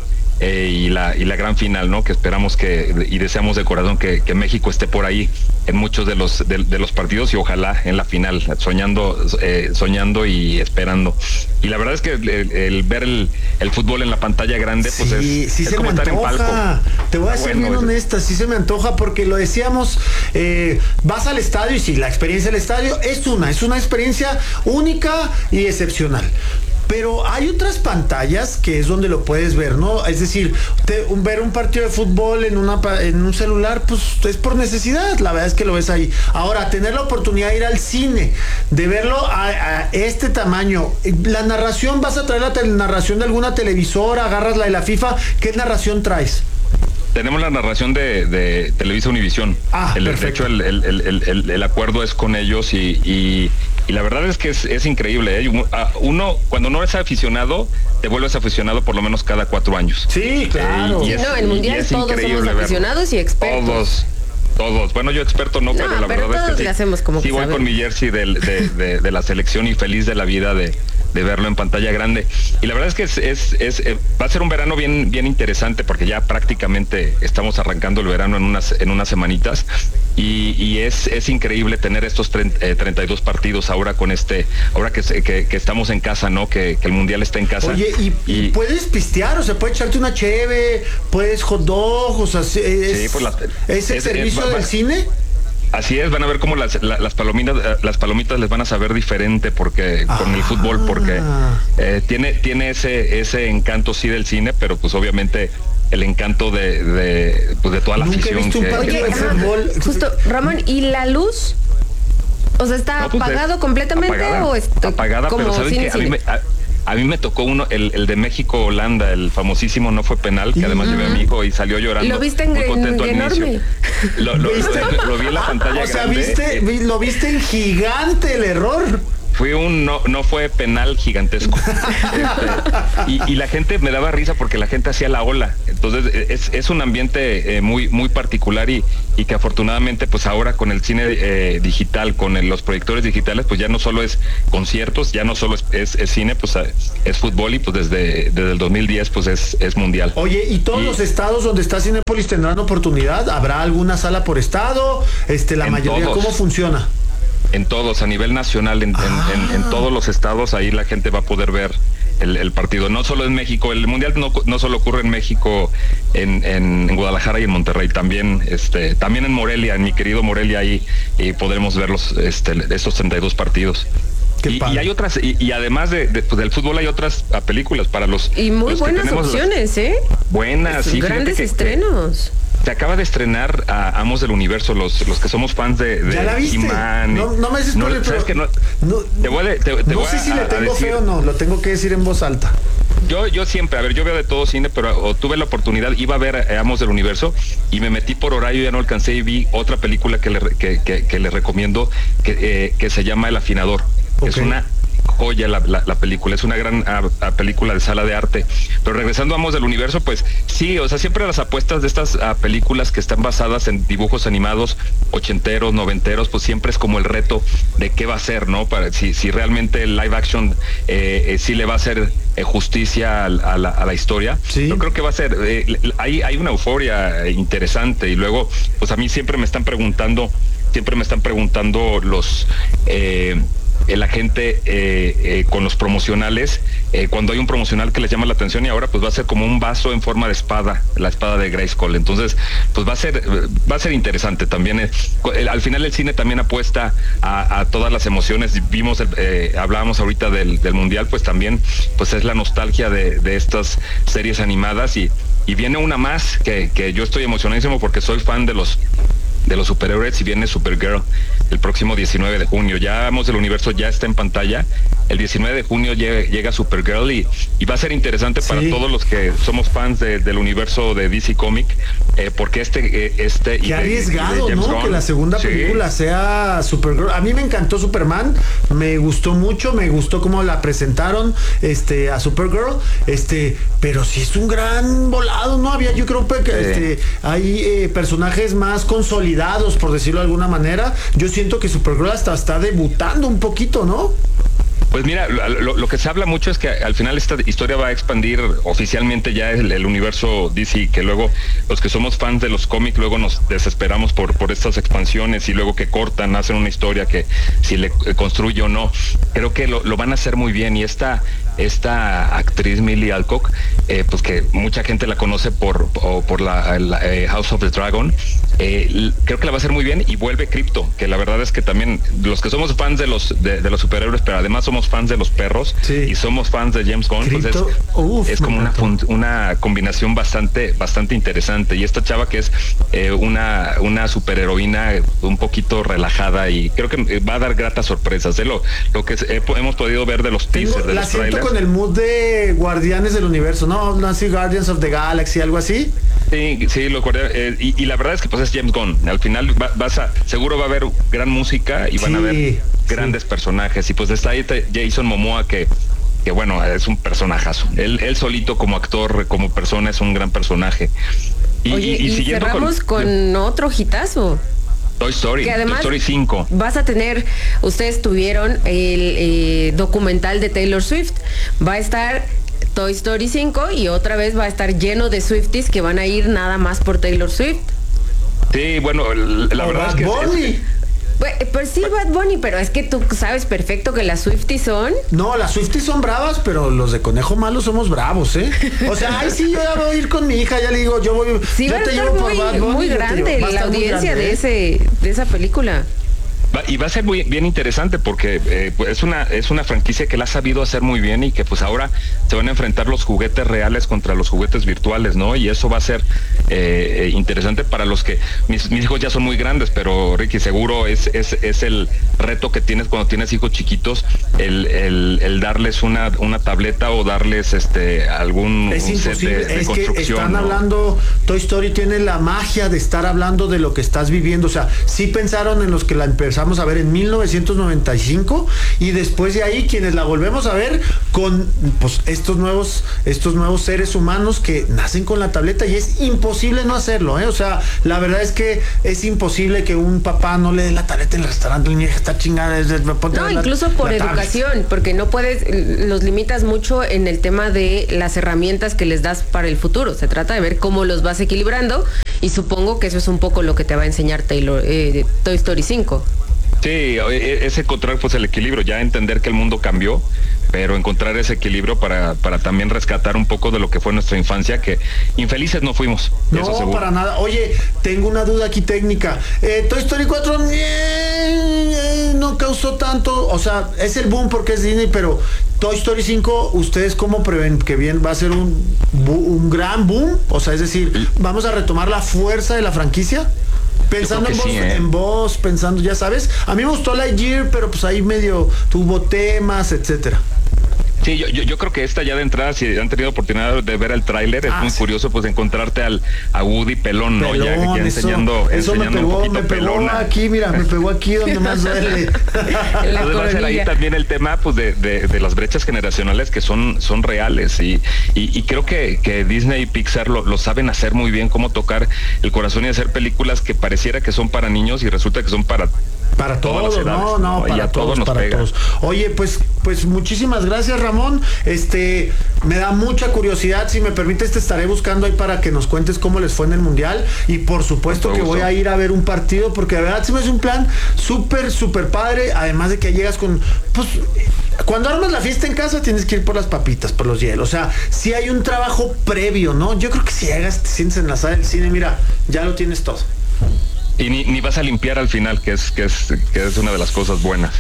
eh, y la y la gran final, ¿no? Que esperamos que y deseamos de corazón que, que México esté por ahí en muchos de los de, de los partidos y ojalá en la final, soñando eh, soñando y esperando. Y la verdad es que el, el ver el, el fútbol en la pantalla grande, pues sí, es, sí es se como me estar antoja. en palco. Te voy a ser Bueno, bien es- honesta, sí se me antoja porque lo decíamos, eh, vas al estadio y sí, la experiencia del estadio es una, es una experiencia única y excepcional. Pero hay otras pantallas que es donde lo puedes ver, ¿no? Es decir, te- un- ver un partido de fútbol en una pa- en un celular, pues es por necesidad. La verdad es que lo ves ahí. Ahora, tener la oportunidad de ir al cine, de verlo a, a este tamaño. La narración, vas a traer la tel- narración de alguna televisora, agarras la de la FIFA. ¿Qué narración traes? Tenemos la narración de, de Televisa Univisión. Ah, el, de perfecto. hecho, el, el- el- el- el acuerdo es con ellos y, y- y la verdad es que es, es increíble. ¿eh? Un- a- Uno, cuando no eres aficionado, te vuelves aficionado por lo menos cada cuatro años. Sí, claro. Eh, y Sí, es- no, en y- Mundial y es todos increíble somos verlo. aficionados y expertos. Todos. Todos. Bueno, yo experto no, No, pero la pero verdad es todos que le sí, hacemos como sí que voy con sabemos. mi jersey del- de, de- de la selección y feliz de la vida de, de verlo en pantalla grande. Y la verdad es que es, es, es, eh, va a ser un verano bien, bien interesante porque ya prácticamente estamos arrancando el verano en unas, en unas semanitas y, y es, es increíble tener estos treinta, eh, treinta y dos partidos ahora con este, ahora que, se- que, que estamos en casa, ¿no? Que, que el mundial está en casa. Oye, y, y puedes pistear, o sea, puedes echarte una cheve, puedes hot dog, o sea, es, Sí, pues la- ¿es el es- servicio es- va- del va- cine? Así es, van a ver cómo las, la- las palomitas eh, las palomitas les van a saber diferente porque con el fútbol porque eh, tiene tiene ese ese encanto sí del cine, pero pues obviamente el encanto de de, pues, de toda la Nunca he afición visto un que- partido que- de fútbol. Justo, Ramón, ¿y la luz? O sea, ¿está No, pues, apagado es completamente apagada, o está apagada, como pero saben cine, que a mí, cine? me, a, a mí me tocó uno, el, el de México-Holanda, el famosísimo No Fue Penal, que además llevé a mi hijo y salió llorando. Lo viste en, muy contento en al inicio. enorme. Lo, lo- lo- lo vi en la pantalla O sea, grande. viste, vi- lo viste en gigante el error. Fui un no no fue penal gigantesco. Este, y, y la gente me daba risa porque la gente hacía la ola. Entonces es, es un ambiente eh, muy muy particular y, y que afortunadamente pues ahora con el cine eh, digital, con el- los proyectores digitales, pues ya no solo es conciertos, ya no solo es, es- es cine, pues eh, es fútbol y pues desde, desde el dos mil diez pues es, es mundial. Oye, ¿y todos Y- los estados donde está Cinépolis tendrán oportunidad? ¿Habrá alguna sala por estado? Este, la En mayoría, todos. ¿cómo funciona? En todos, a nivel nacional, en, en- en- en todos los estados, ahí la gente va a poder ver el, el partido. No solo en México, el mundial no, no solo ocurre en México, en, en- en Guadalajara y en Monterrey, también, este, también en Morelia, en mi querido Morelia, ahí y podremos ver los, este, esos treinta y dos partidos. Y, y hay otras, y, y además de, de, pues, del fútbol hay otras ah, películas para los. Y muy los que buenas tenemos las- opciones, ¿eh? Buenas, sí. fíjate Grandes que- estrenos. Se acaba de estrenar a Amos del Universo, los, los que somos fans de, de ¿Ya la viste? He-Man y- No, no me dices no, por el- ¿sabes pero- qué? No, te voy a, de- te, te No voy sé a- si le a tengo decir- fe o no, lo tengo que decir en voz alta. Yo, yo siempre, a ver, yo veo de todo cine, pero o, tuve la oportunidad, iba a ver eh, Amos del Universo y me metí por horario, ya no alcancé y vi otra película que le, re- que, que, que le recomiendo que, eh, que se llama El Afinador. Es una joya la, la, la película, es una gran ah, ah, película de sala de arte. Pero regresando a Amos del Universo, pues sí, o sea, siempre las apuestas de estas ah, películas que están basadas en dibujos animados ochenteros, noventeros, pues siempre es como el reto de qué va a ser, ¿no? Para si, si realmente el live action eh, eh, sí le va a hacer eh, justicia a, a la, a la historia. Yo creo que va a ser, eh, hay, hay una euforia interesante y luego, pues a mí siempre me están preguntando, siempre me están preguntando los... Eh, la gente eh, eh, con los promocionales, eh, cuando hay un promocional que les llama la atención y ahora pues va a ser como un vaso en forma de espada, la espada de Grayskull. Entonces pues va a ser va a ser interesante también. eh, el- al final el cine también apuesta a, a todas las emociones. Vimos, el- eh, hablábamos ahorita del, del mundial, pues también pues es la nostalgia de, de estas series animadas y, y viene una más que, que yo estoy emocionadísimo porque soy fan de los de los superhéroes y viene Supergirl el próximo diecinueve de junio. Ya Amos del Universo ya está en pantalla. El diecinueve de junio llega, llega Supergirl y, y va a ser interesante para Sí. todos los que somos fans de- del universo de D C Comic, eh, porque este eh, este y Qué de- y de arriesgado, James ¿no? Gunn. Que la segunda Sí. película sea Supergirl. A mí me encantó Superman, me gustó mucho, me gustó cómo la presentaron este, a Supergirl, este, pero sí es un gran volado, ¿no? Había, yo creo que este, hay eh, personajes más consolidados, por decirlo de alguna manera. Yo siento que Supergirl hasta está debutando un poquito, ¿no? Pues mira, lo, lo que se habla mucho es que al final esta historia va a expandir oficialmente ya el, el universo D C, que luego los que somos fans de los cómics luego nos desesperamos por, por estas expansiones y luego que cortan, hacen una historia que si le construye o no. Creo que lo, lo van a hacer muy bien y esta, esta actriz Millie Alcock, eh, pues que mucha gente la conoce por, por, por la, la eh, House of the Dragon, eh, creo que la va a hacer muy bien y vuelve Crypto, que la verdad es que también los que somos fans de los, de, de los superhéroes, pero además somos fans de los perros sí. y somos fans de James Gunn, pues es, Uf, es como una, una combinación bastante bastante interesante. Y esta chava que es eh, una una superheroína un poquito relajada y creo que va a dar gratas sorpresas de lo, lo que eh, hemos podido ver de los teasers, Tengo, de la los siento trailers. Con el mood de Guardianes del Universo, ¿no? ¿No así Guardians of the Galaxy, algo así? Sí, sí, lo eh, y, y la verdad es que pues es James Gunn. Al final va, vas a, seguro va a haber gran música y van sí, a haber grandes sí. personajes. Y pues está ahí Jason Momoa que, que bueno, es un personajazo. Él, él solito como actor, como persona, es un gran personaje. Y, Oye, y, y, y cerramos con, con otro hitazo. Toy Story, que además Toy Story cinco. Vas a tener, ustedes tuvieron el eh, documental de Taylor Swift. Va a estar Toy Story cinco y otra vez va a estar lleno de Swifties que van a ir nada más por Taylor Swift. Sí, bueno, la o verdad Bad es que... Bunny. Es, Pues, pues sí, Bad Bunny, pero es que tú sabes perfecto que las Swifties son... No, las Swifties son bravas, pero los de Conejo Malo somos bravos, ¿eh? O sea, ay, sí, yo ya voy a ir con mi hija, ya le digo, yo voy... Sí, yo va a te estar llevo muy, por Bad Bunny, muy grande la audiencia grande, de, ese, de esa película. Va, y va a ser muy bien interesante porque eh, pues es una es una franquicia que la ha sabido hacer muy bien y que pues ahora se van a enfrentar los juguetes reales contra los juguetes virtuales, ¿no? Y eso va a ser eh, interesante para los que mis, mis hijos ya son muy grandes, pero Ricky, seguro es es, es el reto que tienes cuando tienes hijos chiquitos, el, el, el darles una una tableta o darles este algún es un set imposible. de, de es construcción. Que están ¿no? hablando, Toy Story tiene la magia de estar hablando de lo que estás viviendo, o sea, sí pensaron en los que la empezaron a ver en mil novecientos noventa y cinco y después de ahí quienes la volvemos a ver con pues estos nuevos estos nuevos seres humanos que nacen con la tableta y es imposible no hacerlo, ¿eh? O sea, la verdad es que es imposible que un papá no le dé la tableta en el restaurante, el niño está chingada. No, incluso la, por la educación, tablet. Porque no puedes, los limitas mucho en el tema de las herramientas que les das para el futuro. Se trata de ver cómo los vas equilibrando y supongo que eso es un poco lo que te va a enseñar Taylor, eh, Toy Story cinco. Sí, es encontrar pues el equilibrio, ya entender que el mundo cambió, pero encontrar ese equilibrio para, para también rescatar un poco de lo que fue nuestra infancia, que infelices no fuimos. No, eso seguro. Para nada. Oye, tengo una duda aquí técnica. Eh, Toy Story cuatro eh, eh, no causó tanto, o sea, es el boom porque es Disney, pero Toy Story cinco, ¿ustedes cómo prevén que bien va a ser un, un gran boom? O sea, es decir, ¿vamos a retomar la fuerza de la franquicia? Pensando en vos, sí, ¿eh? en vos, pensando, ya sabes, a mí me gustó Lightyear, pero pues ahí medio tuvo temas, etcétera. Sí, yo, yo, yo creo que esta ya de entrada, si han tenido oportunidad de ver el tráiler, es ah, muy sí. curioso pues encontrarte al a Woody pelón, ¿no? Pelón, ya, ya eso, enseñando, eso enseñando me pegó, un poquito me pegó pelona. Aquí, mira, me pegó aquí donde más duele. Entonces va a ser ahí también el tema pues de, de, de las brechas generacionales que son, son reales y, y, y creo que, que Disney y Pixar lo, lo saben hacer muy bien, cómo tocar el corazón y hacer películas que pareciera que son para niños y resulta que son para Para todos, edades, no, no, ¿no? para todos, todos para pega. todos. Oye, pues, pues muchísimas gracias, Ramón. Este, me da mucha curiosidad. Si me permites, te estaré buscando ahí para que nos cuentes cómo les fue en el Mundial. Y por supuesto que gusto. voy a ir a ver un partido, porque de verdad se me hace un plan súper, súper padre. Además de que llegas con, pues, cuando armas la fiesta en casa tienes que ir por las papitas, por los hielos. O sea, si hay un trabajo previo, ¿no? Yo creo que si llegas, te sientes en la sala del cine, mira, ya lo tienes todo. Y ni, ni vas a limpiar al final, que es, que es, que es una de las cosas buenas.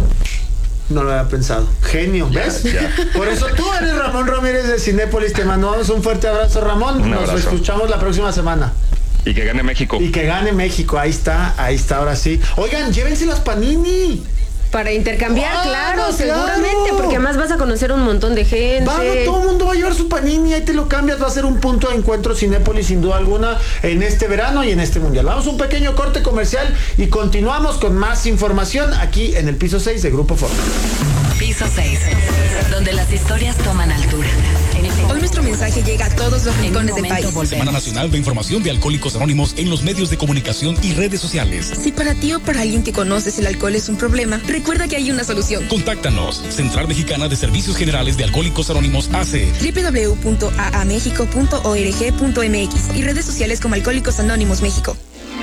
No lo había pensado. Genio, ¿ves? Ya, ya. Por eso tú eres Ramón Ramírez de Cinépolis. Te mandamos un fuerte abrazo, Ramón. Un Nos abrazo. escuchamos la próxima semana. Y que gane México. Y que gane México. Ahí está, ahí está, ahora sí. Oigan, llévense las Panini. Para intercambiar, ah, claro, claro, seguramente, porque además vas a conocer un montón de gente. Va, no, todo el mundo va a llevar su Panini, ahí te lo cambias, va a ser un punto de encuentro Cinépolis sin duda alguna en este verano y en este mundial. Vamos a un pequeño corte comercial y continuamos con más información aquí en el piso seis de Grupo Fórmula. Piso seis, donde las historias toman altura. Hoy nuestro nuestro mensaje llega a todos los rincones del país. Semana Nacional de Información de Alcohólicos Anónimos en los medios de comunicación y redes sociales. Si para ti o para alguien que conoces el alcohol es un problema, recuerda que hay una solución. Contáctanos. Central Mexicana de Servicios Generales de Alcohólicos Anónimos A C. doble u doble u doble u punto a a méxico punto org punto m x y redes sociales como Alcohólicos Anónimos México.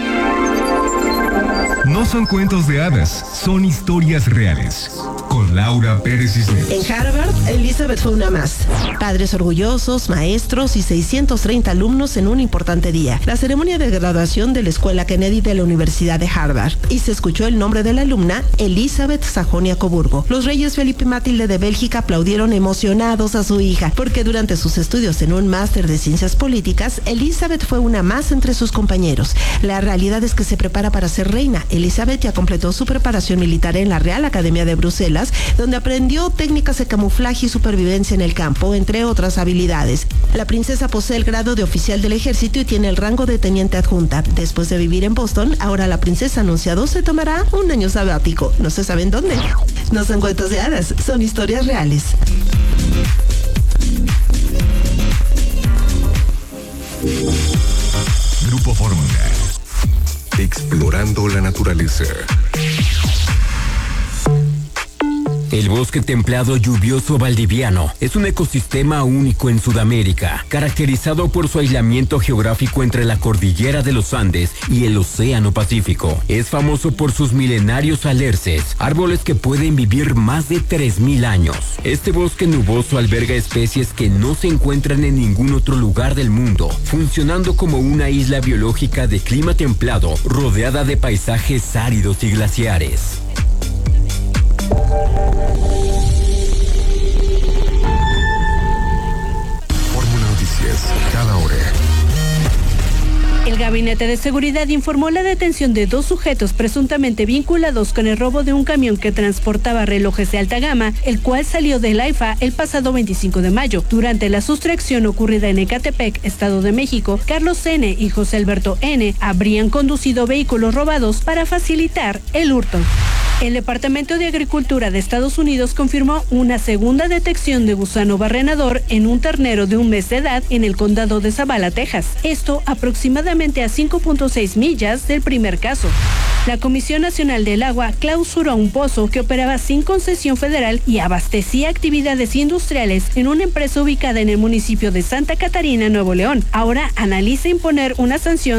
No son cuentos de hadas, son historias reales. Con Laura Pérez Cisneros. En Harvard, Elizabeth fue una más. Padres orgullosos, maestros y seiscientos treinta alumnos en un importante día. La ceremonia de graduación de la Escuela Kennedy de la Universidad de Harvard. Y se escuchó el nombre de la alumna, Elizabeth Sajonia Coburgo. Los reyes Felipe y Matilde de Bélgica aplaudieron emocionados a su hija, porque durante sus estudios en un máster de ciencias políticas, Elizabeth fue una más entre sus compañeros. La realidad es que se prepara para ser reina. Elizabeth ya completó su preparación militar en la Real Academia de Bruselas, donde aprendió técnicas de camuflaje y supervivencia en el campo, entre otras habilidades. La princesa posee el grado de oficial del ejército y tiene el rango de teniente adjunta. Después de vivir en Boston, ahora la princesa anunciado se tomará un año sabático. No se sabe en dónde. No son cuentos de hadas, son historias reales. Grupo Fórmula. Explorando la naturaleza. El bosque templado lluvioso valdiviano es un ecosistema único en Sudamérica, caracterizado por su aislamiento geográfico entre la cordillera de los Andes y el Océano Pacífico. Es famoso por sus milenarios alerces, árboles que pueden vivir más de tres mil años. Este bosque nuboso alberga especies que no se encuentran en ningún otro lugar del mundo, funcionando como una isla biológica de clima templado, rodeada de paisajes áridos y glaciares. Fórmula Noticias, cada hora. El Gabinete de Seguridad informó la detención de dos sujetos presuntamente vinculados con el robo de un camión que transportaba relojes de alta gama, el cual salió del AIFA el pasado veinticinco de mayo. Durante la sustracción ocurrida en Ecatepec, Estado de México, Carlos N. y José Alberto N. habrían conducido vehículos robados para facilitar el hurto. El Departamento de Agricultura de Estados Unidos confirmó una segunda detección de gusano barrenador en un ternero de un mes de edad en el condado de Zavala, Texas. Esto aproximadamente a cinco punto seis millas del primer caso. La Comisión Nacional del Agua clausuró un pozo que operaba sin concesión federal y abastecía actividades industriales en una empresa ubicada en el municipio de Santa Catarina, Nuevo León. Ahora analiza imponer una sanción